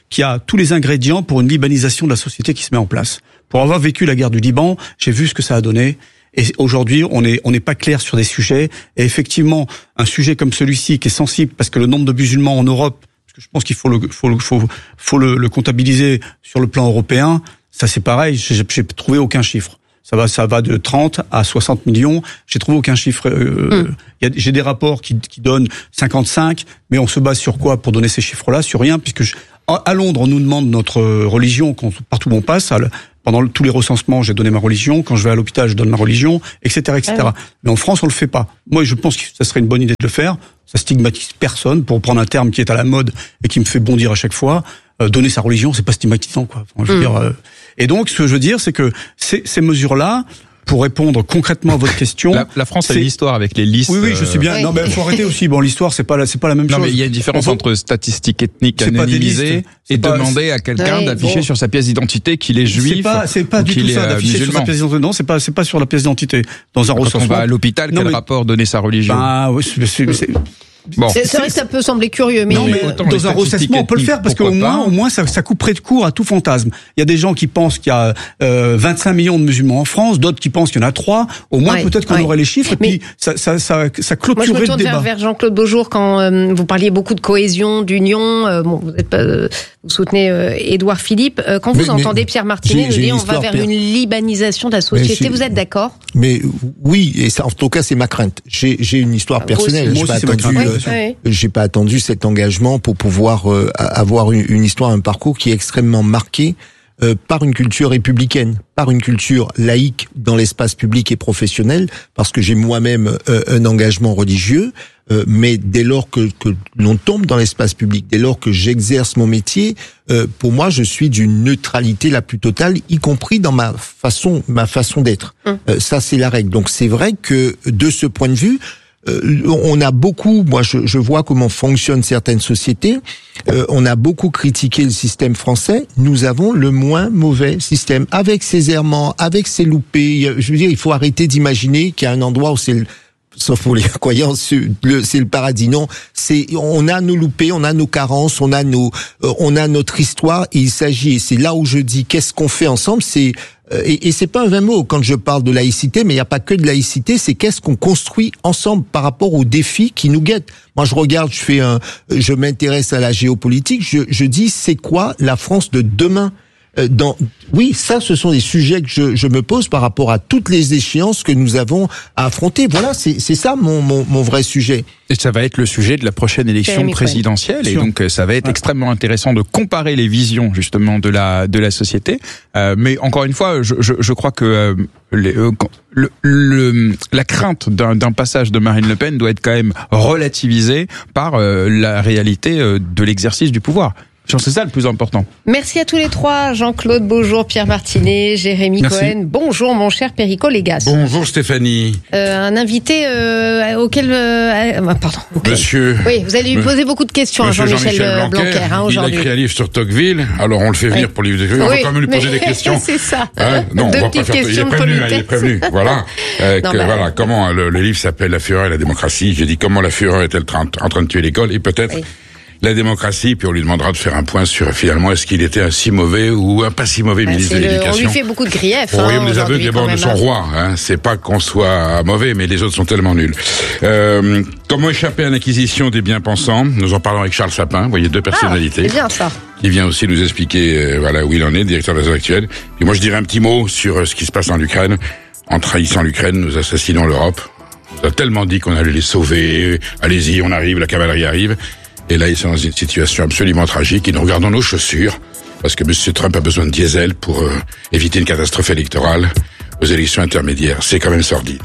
Speaker 3: qui a tous les ingrédients pour une libanisation de la société qui se met en place. Pour avoir vécu la guerre du Liban, j'ai vu ce que ça a donné. Et aujourd'hui, on est on n'est pas clair sur des sujets. Et effectivement, un sujet comme celui-ci qui est sensible parce que le nombre de musulmans en Europe, parce que je pense qu'il faut le faut le faut faut le, le comptabiliser sur le plan européen. Ça c'est pareil. J'ai, j'ai trouvé aucun chiffre. Ça va ça va de trente à soixante millions. J'ai trouvé aucun chiffre. Euh, mm. y a, j'ai des rapports qui qui donnent cinquante-cinq, mais on se base sur quoi pour donner ces chiffres-là? Sur rien, puisque je, à Londres, on nous demande notre religion quand, partout où on passe. À, Pendant tous les recensements, j'ai donné ma religion. Quand je vais à l'hôpital, je donne ma religion, et cetera, et cetera. Ah oui. Mais en France, on le fait pas. Moi, je pense que ça serait une bonne idée de le faire. Ça stigmatise personne. Pour prendre un terme qui est à la mode et qui me fait bondir à chaque fois, euh, donner sa religion, c'est pas stigmatisant, quoi. Enfin, je veux mmh. dire. Euh... Et donc, ce que je veux dire, c'est que ces, ces mesures-là, pour répondre concrètement à votre question,
Speaker 4: la, la France a l'histoire avec les listes.
Speaker 3: Oui, oui, je sais bien. Euh... Non, mais faut arrêter aussi. Bon, l'histoire, c'est pas la, c'est pas la même
Speaker 4: non,
Speaker 3: chose.
Speaker 4: Non, mais il y a une différence entre statistiques ethniques anonymisées et pas... demander à quelqu'un ouais, d'afficher bon. sur sa pièce d'identité qu'il est juif.
Speaker 3: C'est pas, c'est pas du tout ça d'afficher sur sa pièce d'identité. Non, c'est pas, c'est pas sur la pièce d'identité. Dans un recensement.
Speaker 4: Quand on va à l'hôpital, quel mais... rapport donner sa religion?
Speaker 3: Bah oui, c'est, c'est, c'est...
Speaker 1: Bon. C'est, c'est vrai que ça peut sembler curieux, mais,
Speaker 3: non, mais dans un recensement, on peut le faire parce qu'au moins, au moins, ça, ça couperait de court à tout fantasme. Il y a des gens qui pensent qu'il y a euh, vingt-cinq millions de musulmans en France, d'autres qui pensent qu'il y en a trois. Au moins, ouais, peut-être qu'on ouais. aurait les chiffres et mais puis ça, ça, ça, ça clôturerait le débat. Moi, je me tourne
Speaker 1: vers, vers Jean-Claude Beaujour quand euh, vous parliez beaucoup de cohésion, d'union. Euh, bon, vous êtes pas, euh, vous soutenez euh, Édouard Philippe. Euh, quand vous mais, entendez mais, Pierre Martinet nous dire on va vers Pierre. une libanisation de la société, vous êtes d'accord?
Speaker 5: Mais oui, et ça, en tout cas, c'est ma crainte. J'ai, j'ai une histoire ah, personnelle.
Speaker 3: Moi aussi,
Speaker 5: j'ai pas attendu. J'ai pas attendu cet engagement pour pouvoir euh, avoir une, une histoire, un parcours qui est extrêmement marqué euh, par une culture républicaine, par une culture laïque dans l'espace public et professionnel, parce que j'ai moi-même euh, un engagement religieux, euh, mais dès lors que, que l'on tombe dans l'espace public, dès lors que j'exerce mon métier, euh, pour moi, je suis d'une neutralité la plus totale, y compris dans ma façon, ma façon d'être. Hum. Euh, ça, c'est la règle. Donc, c'est vrai que de ce point de vue, Euh, on a beaucoup, moi je, je vois comment fonctionnent certaines sociétés, euh, on a beaucoup critiqué le système français, nous avons le moins mauvais système, avec ses errements, avec ses loupés. Je veux dire, il faut arrêter d'imaginer qu'il y a un endroit où c'est le, sauf pour les croyants, c'est le, c'est le paradis. Non, c'est, on a nos loupés, on a nos carences, on a nos, euh, on a notre histoire, et il s'agit, et c'est là où je dis, qu'est-ce qu'on fait ensemble, c'est Et, et c'est pas un vain mot quand je parle de laïcité, mais il n'y a pas que de laïcité, c'est qu'est-ce qu'on construit ensemble par rapport aux défis qui nous guettent. Moi, je regarde, je fais un, je m'intéresse à la géopolitique, je, je dis, c'est quoi la France de demain? Dans, oui, ça, ce sont des sujets que je, je me pose par rapport à toutes les échéances que nous avons à affronter. Voilà, c'est, c'est ça mon, mon, mon vrai sujet.
Speaker 4: Et ça va être le sujet de la prochaine élection présidentielle, et donc ça va être extrêmement intéressant de comparer les visions justement de la de la société. Euh, mais encore une fois, je, je, je crois que euh, les, euh, le, le, la crainte d'un, d'un passage de Marine Le Pen doit être quand même relativisée par euh, la réalité euh, de l'exercice du pouvoir. C'est ça le plus important.
Speaker 1: Merci à tous les trois, Jean-Claude Beaujour, Pierre Martinet, Jérémy Merci. Cohen. Bonjour mon cher Perico Légas.
Speaker 8: Bonjour Stéphanie.
Speaker 1: Euh, un invité euh, auquel... Euh, euh, pardon. Okay.
Speaker 8: Monsieur...
Speaker 1: Oui, vous allez lui poser beaucoup de questions à Jean-Michel, Jean-Michel Blanquer, Blanquer hein, aujourd'hui.
Speaker 8: Il a écrit un livre sur Tocqueville, alors on le fait venir oui. pour lui... On oui, va quand même lui poser des questions.
Speaker 1: C'est ça.
Speaker 8: Hein non,
Speaker 1: Deux
Speaker 8: on va pas faire... Il est prévenu, hein, il est prévenu. Voilà. Euh, non, que, bah, voilà. Comment le, le livre s'appelle La fureur et la démocratie. J'ai dit comment la fureur est-elle en train de tuer l'école, et peut-être... Oui. La démocratie, puis on lui demandera de faire un point sur finalement est-ce qu'il était un si mauvais ou un pas si mauvais bah, ministre de l'Éducation.
Speaker 1: On lui fait beaucoup de griefs.
Speaker 8: Au royaume
Speaker 1: hein,
Speaker 8: des aveugles, d'abord de son roi. Hein. C'est pas qu'on soit mauvais, mais les autres sont tellement nuls. Euh, comment échapper à l'inquisition des bien-pensants? Nous en parlons avec Charles Sapin. Vous voyez, deux personnalités.
Speaker 1: Ah, c'est bien ça.
Speaker 8: Qui vient aussi nous expliquer euh, voilà où il en est, directeur des affaires actuelles. Et moi, je dirais un petit mot sur euh, ce qui se passe en Ukraine. En trahissant l'Ukraine, nous assassinons l'Europe. On a tellement dit qu'on allait les sauver. Allez-y, on arrive, la cavalerie arrive. Et là, ils sont dans une situation absolument tragique. Et nous regardons nos chaussures, parce que M. Trump a besoin de diesel pour euh, éviter une catastrophe électorale aux élections intermédiaires. C'est quand même sordide.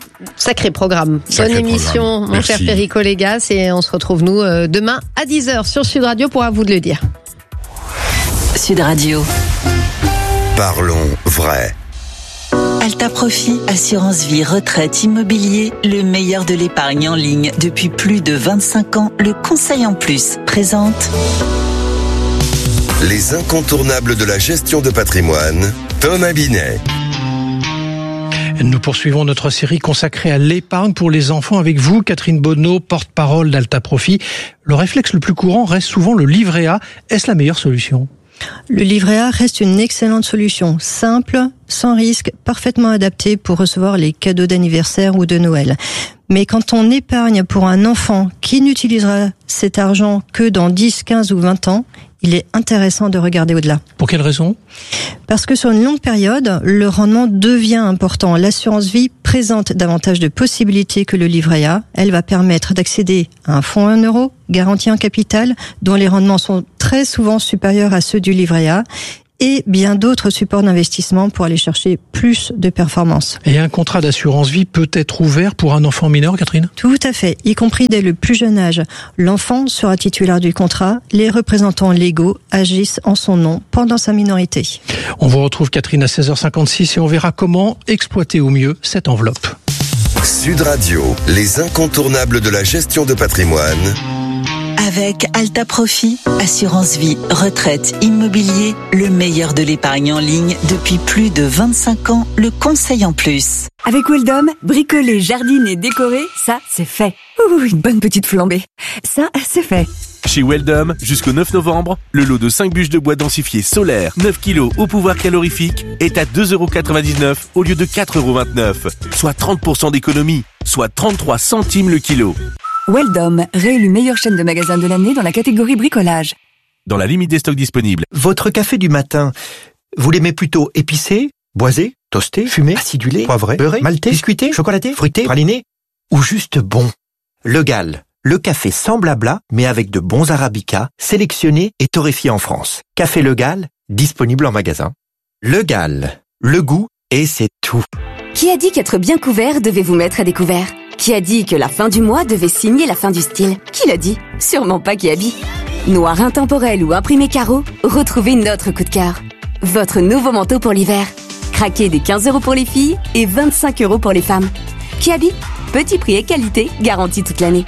Speaker 1: Sacré programme. Sacré Bonne émission, programme. Mon Merci. cher Perico Légas. Et on se retrouve, nous, euh, demain à dix heures sur Sud Radio pour À vous de le dire.
Speaker 15: Sud Radio.
Speaker 6: Parlons vrai.
Speaker 17: Alta Profit, assurance vie, retraite, immobilier, le meilleur de l'épargne en ligne depuis plus de vingt-cinq ans. Le Conseil en Plus présente
Speaker 6: les incontournables de la gestion de patrimoine, Thomas Binet.
Speaker 7: Nous poursuivons notre série consacrée à l'épargne pour les enfants avec vous, Catherine Bonneau, porte-parole d'Alta Profit. Le réflexe le plus courant reste souvent le livret A. Est-ce la meilleure solution ?
Speaker 10: Le livret A reste une excellente solution, simple, sans risque, parfaitement adaptée pour recevoir les cadeaux d'anniversaire ou de Noël. Mais quand on épargne pour un enfant qui n'utilisera cet argent que dans dix, quinze ou vingt ans, il est intéressant de regarder au-delà.
Speaker 7: Pour quelle raison ?
Speaker 10: Parce que sur une longue période, le rendement devient important. L'assurance vie présente davantage de possibilités que le livret A. Elle va permettre d'accéder à un fonds à un euro, garanti en capital, dont les rendements sont très souvent supérieurs à ceux du livret A, et bien d'autres supports d'investissement pour aller chercher plus de performances.
Speaker 7: Et un contrat d'assurance vie peut être ouvert pour un enfant mineur, Catherine ?
Speaker 10: Tout à fait, y compris dès le plus jeune âge. L'enfant sera titulaire du contrat, les représentants légaux agissent en son nom pendant sa minorité.
Speaker 7: On vous retrouve, Catherine, à seize heures cinquante-six et on verra comment exploiter au mieux cette enveloppe.
Speaker 6: Sud Radio, les incontournables de la gestion de patrimoine.
Speaker 17: Avec Alta Profit, assurance vie, retraite, immobilier, le meilleur de l'épargne en ligne depuis plus de vingt-cinq ans, le conseil en plus.
Speaker 21: Avec Weldom, bricoler, jardiner, décorer, ça, c'est fait. Ouh, une bonne petite flambée. Ça, c'est fait.
Speaker 22: Chez Weldom, jusqu'au neuf novembre, le lot de cinq bûches de bois densifiées solaires, neuf kilos au pouvoir calorifique, est à deux euros quatre-vingt-dix-neuf au lieu de quatre euros vingt-neuf, soit trente pour cent d'économie, soit trente-trois centimes le kilo.
Speaker 21: Weldom, réélu meilleure chaîne de magasins de l'année dans la catégorie bricolage.
Speaker 22: Dans la limite des stocks disponibles.
Speaker 23: Votre café du matin, vous l'aimez plutôt épicé, boisé, toasté, fumé, acidulé, poivré, beurré, maltais, biscuité, chocolaté, fruité, praliné ou juste bon? Le Gall, le café sans blabla, mais avec de bons arabicas, sélectionnés et torréfiés en France. Café Le Gall, disponible en magasin. Le Gall, le goût et c'est tout.
Speaker 14: Qui a dit qu'être bien couvert devait vous mettre à découvert ? Qui a dit que la fin du mois devait signer la fin du style ? Qui l'a dit ? Sûrement pas Kiabi. Noir intemporel ou imprimé carreau, retrouvez notre coup de cœur. Votre nouveau manteau pour l'hiver. Craquez des quinze euros pour les filles et vingt-cinq euros pour les femmes. Kiabi, petit prix et qualité garantis toute l'année.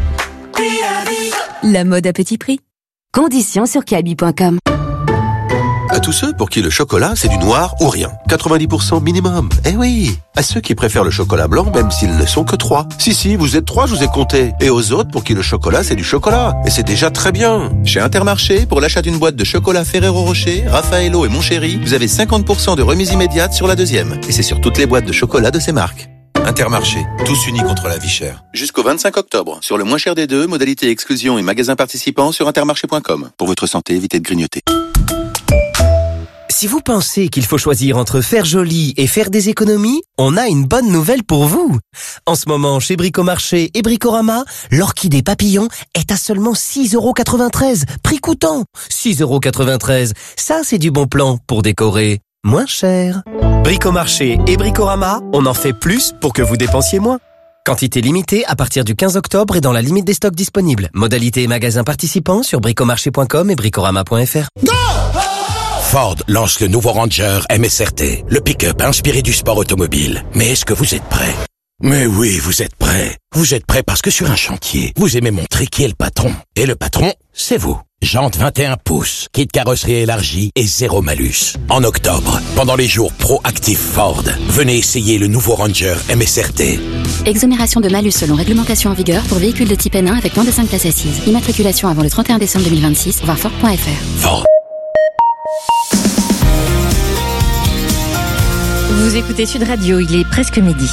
Speaker 14: La mode à petit prix. Conditions sur kiabi point com.
Speaker 26: À tous ceux pour qui le chocolat, c'est du noir ou rien. quatre-vingt-dix pour cent minimum. Eh oui. À ceux qui préfèrent le chocolat blanc, même s'ils ne sont que trois. Si, si, vous êtes trois, je vous ai compté. Et aux autres pour qui le chocolat, c'est du chocolat. Et c'est déjà très bien.
Speaker 27: Chez Intermarché, pour l'achat d'une boîte de chocolat Ferrero Rocher, Raffaello et Mon Chéri, vous avez cinquante pour cent de remise immédiate sur la deuxième. Et c'est sur toutes les boîtes de chocolat de ces marques. Intermarché, tous unis contre la vie chère. Jusqu'au vingt-cinq octobre, sur le moins cher des deux, modalité exclusion et magasins participants sur intermarché point com. Pour votre santé, évitez de grignoter.
Speaker 28: Si vous pensez qu'il faut choisir entre faire joli et faire des économies, on a une bonne nouvelle pour vous. En ce moment, chez Bricomarché et Bricorama, l'orchidée papillon est à seulement six euros quatre-vingt-treize, prix coûtant. six euros quatre-vingt-treize, ça c'est du bon plan pour décorer moins cher. Bricomarché et Bricorama, on en fait plus pour que vous dépensiez moins. Quantité limitée à partir du quinze octobre et dans la limite des stocks disponibles. Modalité et magasins participants sur bricomarché point com et bricorama point f r.
Speaker 29: Go! Ford lance le nouveau Ranger M S R T, le pick-up inspiré du sport automobile. Mais est-ce que vous êtes prêts? Mais oui, vous êtes prêts. Vous êtes prêts parce que sur un chantier, vous aimez montrer qui est le patron. Et le patron, c'est vous. Jantes vingt et un pouces, kit carrosserie élargie et zéro malus. En octobre, pendant les jours Pro-Active Ford, venez essayer le nouveau Ranger M S R T.
Speaker 18: Exonération de malus selon réglementation en vigueur pour véhicules de type N un avec moins de cinq places assises. Immatriculation avant le trente et un décembre deux mille vingt-six, voir Ford point f r.
Speaker 29: Ford.
Speaker 1: Vous écoutez Sud Radio, il est presque midi.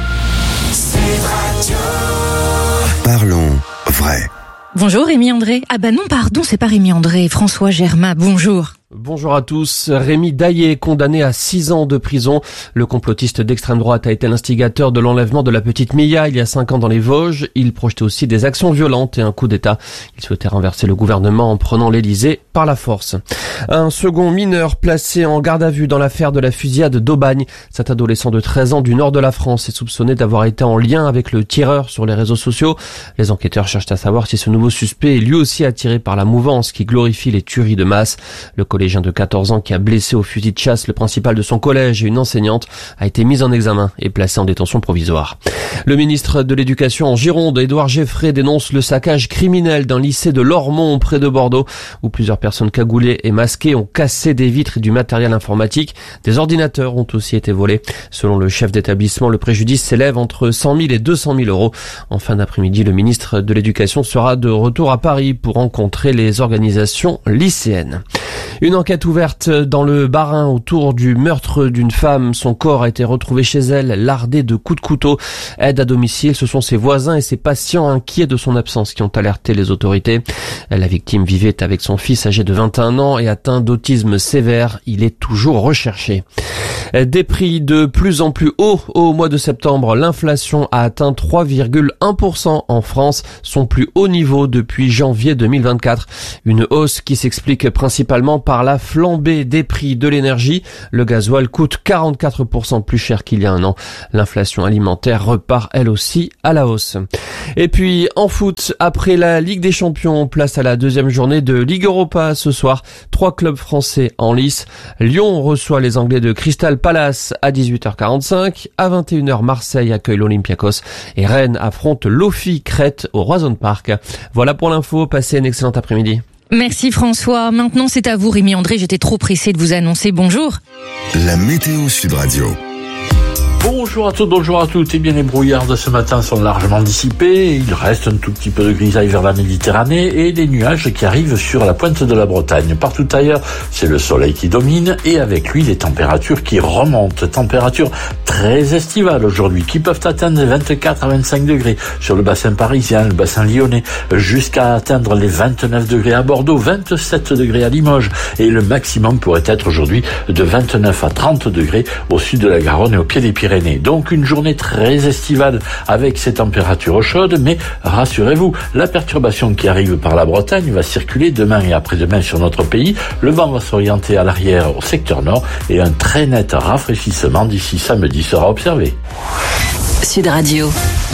Speaker 6: Parlons vrai.
Speaker 1: Bonjour Rémi André. Ah bah non, pardon, c'est pas Rémi André, François Germain, bonjour.
Speaker 30: Bonjour à tous. Rémi Daillé, condamné à six ans de prison. Le complotiste d'extrême droite a été l'instigateur de l'enlèvement de la petite Mia il y a cinq ans dans les Vosges. Il projetait aussi des actions violentes et un coup d'État. Il souhaitait renverser le gouvernement en prenant l'Élysée par la force. Un second mineur placé en garde à vue dans l'affaire de la fusillade d'Aubagne. Cet adolescent de treize ans du nord de la France est soupçonné d'avoir été en lien avec le tireur sur les réseaux sociaux. Les enquêteurs cherchent à savoir si ce nouveau suspect est lui aussi attiré par la mouvance qui glorifie les tueries de masse. Le collégien de quatorze ans qui a blessé au fusil de chasse le principal de son collège et une enseignante a été mis en examen et placé en détention provisoire. Le ministre de l'Éducation en Gironde, Édouard Geffray, dénonce le saccage criminel d'un lycée de Lormont près de Bordeaux où plusieurs personnes cagoulées et masquées ont cassé des vitres et du matériel informatique. Des ordinateurs ont aussi été volés. Selon le chef d'établissement, le préjudice s'élève entre cent mille et deux cent mille euros. En fin d'après-midi, le ministre de l'Éducation sera de retour à Paris pour rencontrer les organisations lycéennes. Une enquête ouverte dans le Bas-Rhin autour du meurtre d'une femme. Son corps a été retrouvé chez elle, lardé de coups de couteau. Aide à domicile, ce sont ses voisins et ses patients inquiets de son absence qui ont alerté les autorités. La victime vivait avec son fils âgé de vingt et un ans et atteint d'autisme sévère. Il est toujours recherché. Des prix de plus en plus hauts au mois de septembre. L'inflation a atteint trois virgule un pour cent en France, son plus haut niveau depuis janvier deux mille vingt-quatre. Une hausse qui s'explique principalement par la flambée des prix de l'énergie. Le gasoil coûte quarante-quatre pour cent plus cher qu'il y a un an. L'inflation alimentaire repart elle aussi à la hausse. Et puis en foot, après la Ligue des Champions, place à la deuxième journée de Ligue Europa ce soir. Trois clubs français en lice. Lyon reçoit les Anglais de Crystal Palace à dix-huit heures quarante-cinq. À vingt et une heures, Marseille accueille l'Olympiakos et Rennes affronte l'Offi Crète au Roison Park. Voilà pour l'info. Passez un excellent après-midi.
Speaker 2: Merci François. Maintenant c'est à vous Rémi André, j'étais trop pressé de vous annoncer bonjour.
Speaker 6: La météo Sud Radio.
Speaker 9: Bonjour à tous, bonjour à toutes. Eh bien, les brouillards de ce matin sont largement dissipés. Il reste un tout petit peu de grisaille vers la Méditerranée et des nuages qui arrivent sur la pointe de la Bretagne. Partout ailleurs, c'est le soleil qui domine et avec lui, des températures qui remontent. Températures très estivales aujourd'hui qui peuvent atteindre vingt-quatre à vingt-cinq degrés sur le bassin parisien, le bassin lyonnais, jusqu'à atteindre les vingt-neuf degrés à Bordeaux, vingt-sept degrés à Limoges et le maximum pourrait être aujourd'hui de vingt-neuf à trente degrés au sud de la Garonne et au pied des Pyrénées. Donc une journée très estivale avec ces températures chaudes, mais rassurez-vous, la perturbation qui arrive par la Bretagne va circuler demain et après-demain sur notre pays. Le vent va s'orienter à l'arrière au secteur nord et un très net rafraîchissement d'ici samedi sera observé.
Speaker 15: Sud Radio.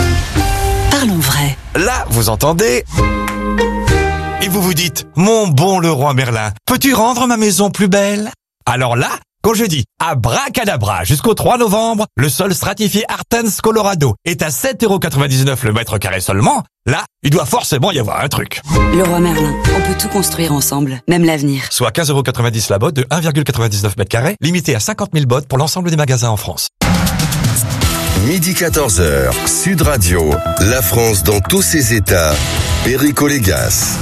Speaker 15: Parlons vrai.
Speaker 11: Là, vous entendez ? Et vous vous dites, mon bon Leroy Merlin, peux-tu rendre ma maison plus belle ? Alors là, quand je dis abracadabra jusqu'au trois novembre, le sol stratifié Artens Colorado est à sept euros quatre-vingt-dix-neuf le mètre carré seulement. Là, il doit forcément y avoir un truc.
Speaker 15: Leroy Merlin, on peut tout construire ensemble, même l'avenir.
Speaker 11: Soit quinze euros quatre-vingt-dix la botte de un virgule quatre-vingt-dix-neuf mètres carrés, limité à cinquante mille bottes pour l'ensemble des magasins en France.
Speaker 6: Midi quatorze heures, Sud Radio, la France dans tous ses états, Perico Légas.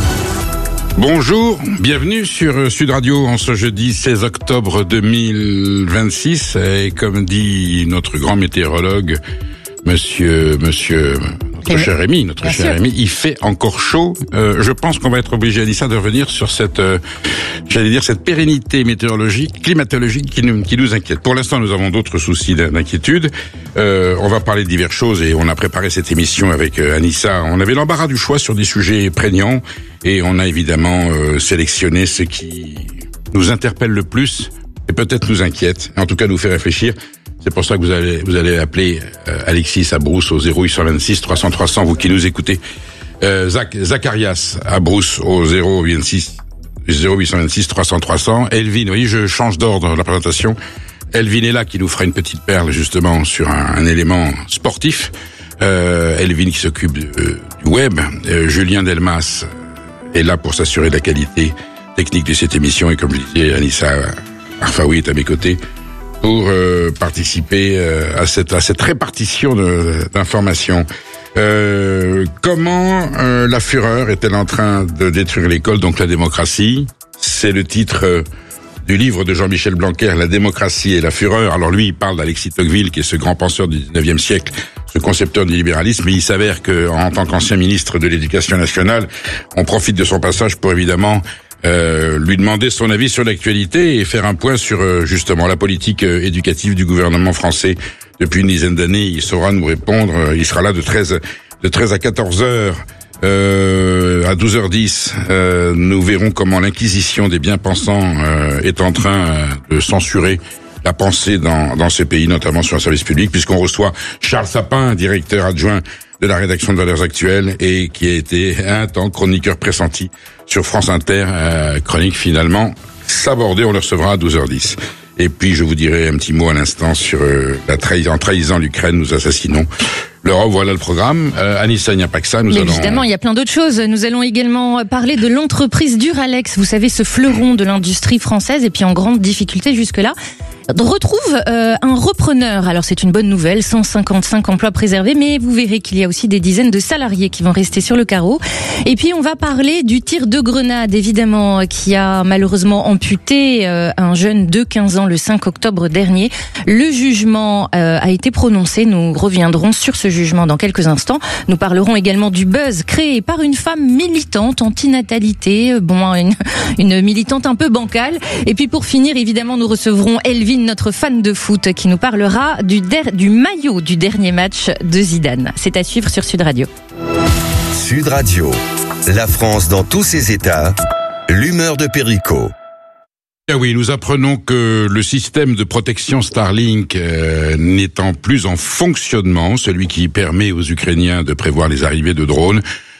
Speaker 8: Bonjour, bienvenue sur Sud Radio en ce jeudi seize octobre deux mille vingt-six et comme dit notre grand météorologue, monsieur, monsieur, notre cher Rémi, notre Bien cher sûr. Rémi, il fait encore chaud. Euh, je pense qu'on va être obligé, Anissa, de revenir sur cette, euh, j'allais dire, cette pérennité météorologique, climatologique qui nous, qui nous inquiète. Pour l'instant, nous avons d'autres soucis d'inquiétude. Euh, on va parler de diverses choses et on a préparé cette émission avec euh, Anissa. On avait l'embarras du choix sur des sujets prégnants et on a évidemment euh, sélectionné ce qui nous interpelle le plus et peut-être nous inquiète, en tout cas nous fait réfléchir. C'est pour ça que vous allez vous allez appeler euh, Alexis à Brousse au zéro huit cent vingt-six trois cents trois cents, vous qui nous écoutez. Euh, Zach, Zacharias à Brousse au zéro huit cent vingt-six trois cents trois cents. Elvin, vous voyez, je change d'ordre la présentation. Elvin est là qui nous fera une petite perle justement sur un, un élément sportif. Euh, Elvin qui s'occupe euh, du web. Euh, Julien Delmas est là pour s'assurer de la qualité technique de cette émission et comme je disais, Anissa Arfaoui est à mes côtés pour euh, participer euh, à cette à cette répartition de, d'informations. Euh, comment euh, la fureur est-elle en train de détruire l'école, donc la démocratie ? C'est le titre euh, du livre de Jean-Michel Blanquer, La démocratie et la fureur. Alors lui, il parle d'Alexis Tocqueville, qui est ce grand penseur du dix-neuvième siècle, ce concepteur du libéralisme, mais il s'avère que, en tant qu'ancien ministre de l'Éducation nationale, on profite de son passage pour évidemment euh, lui demander son avis sur l'actualité et faire un point sur euh, justement la politique euh, éducative du gouvernement français depuis une dizaine d'années. Il saura nous répondre. Il sera là de treize de treize à quatorze heures. Euh, à douze heures dix, euh, nous verrons comment l'inquisition des bien-pensants euh, est en train euh, de censurer la pensée dans, dans ces pays, notamment sur le service public, puisqu'on reçoit Charles Sapin, directeur adjoint de la rédaction de Valeurs Actuelles et qui a été un temps chroniqueur pressenti sur France Inter, euh, chronique finalement sabordé, on le recevra à douze heures dix. Et puis je vous dirai un petit mot à l'instant sur euh, la trahison, en trahissant l'Ukraine, nous assassinons l'Europe. Voilà le programme. Euh, Anissa, il n'y a pas que ça. Nous
Speaker 2: Mais
Speaker 8: allons...
Speaker 2: évidemment, il y a plein d'autres choses. Nous allons également parler de l'entreprise Duralex. Vous savez, ce fleuron de l'industrie française, et puis en grande difficulté jusque-là, retrouve euh, un repreneur. Alors c'est une bonne nouvelle, cent cinquante-cinq emplois préservés, mais vous verrez qu'il y a aussi des dizaines de salariés qui vont rester sur le carreau. Et puis on va parler du tir de grenade, évidemment, qui a malheureusement amputé euh, un jeune de quinze ans le cinq octobre dernier. Le jugement euh, a été prononcé. Nous reviendrons sur ce jugement dans quelques instants. Nous parlerons également du buzz créé par une femme militante anti-natalité, bon, une, une militante un peu bancale. Et puis pour finir, évidemment, nous recevrons Elvin, notre fan de foot, qui nous parlera du, der- du maillot du dernier match de Zidane. C'est à suivre sur Sud Radio.
Speaker 6: Sud Radio, la France dans tous ses états, l'humeur de Perico.
Speaker 8: Ah oui, nous apprenons que le système de protection Starlink euh, n'étant plus en fonctionnement, celui qui permet aux Ukrainiens de prévoir les arrivées de drones,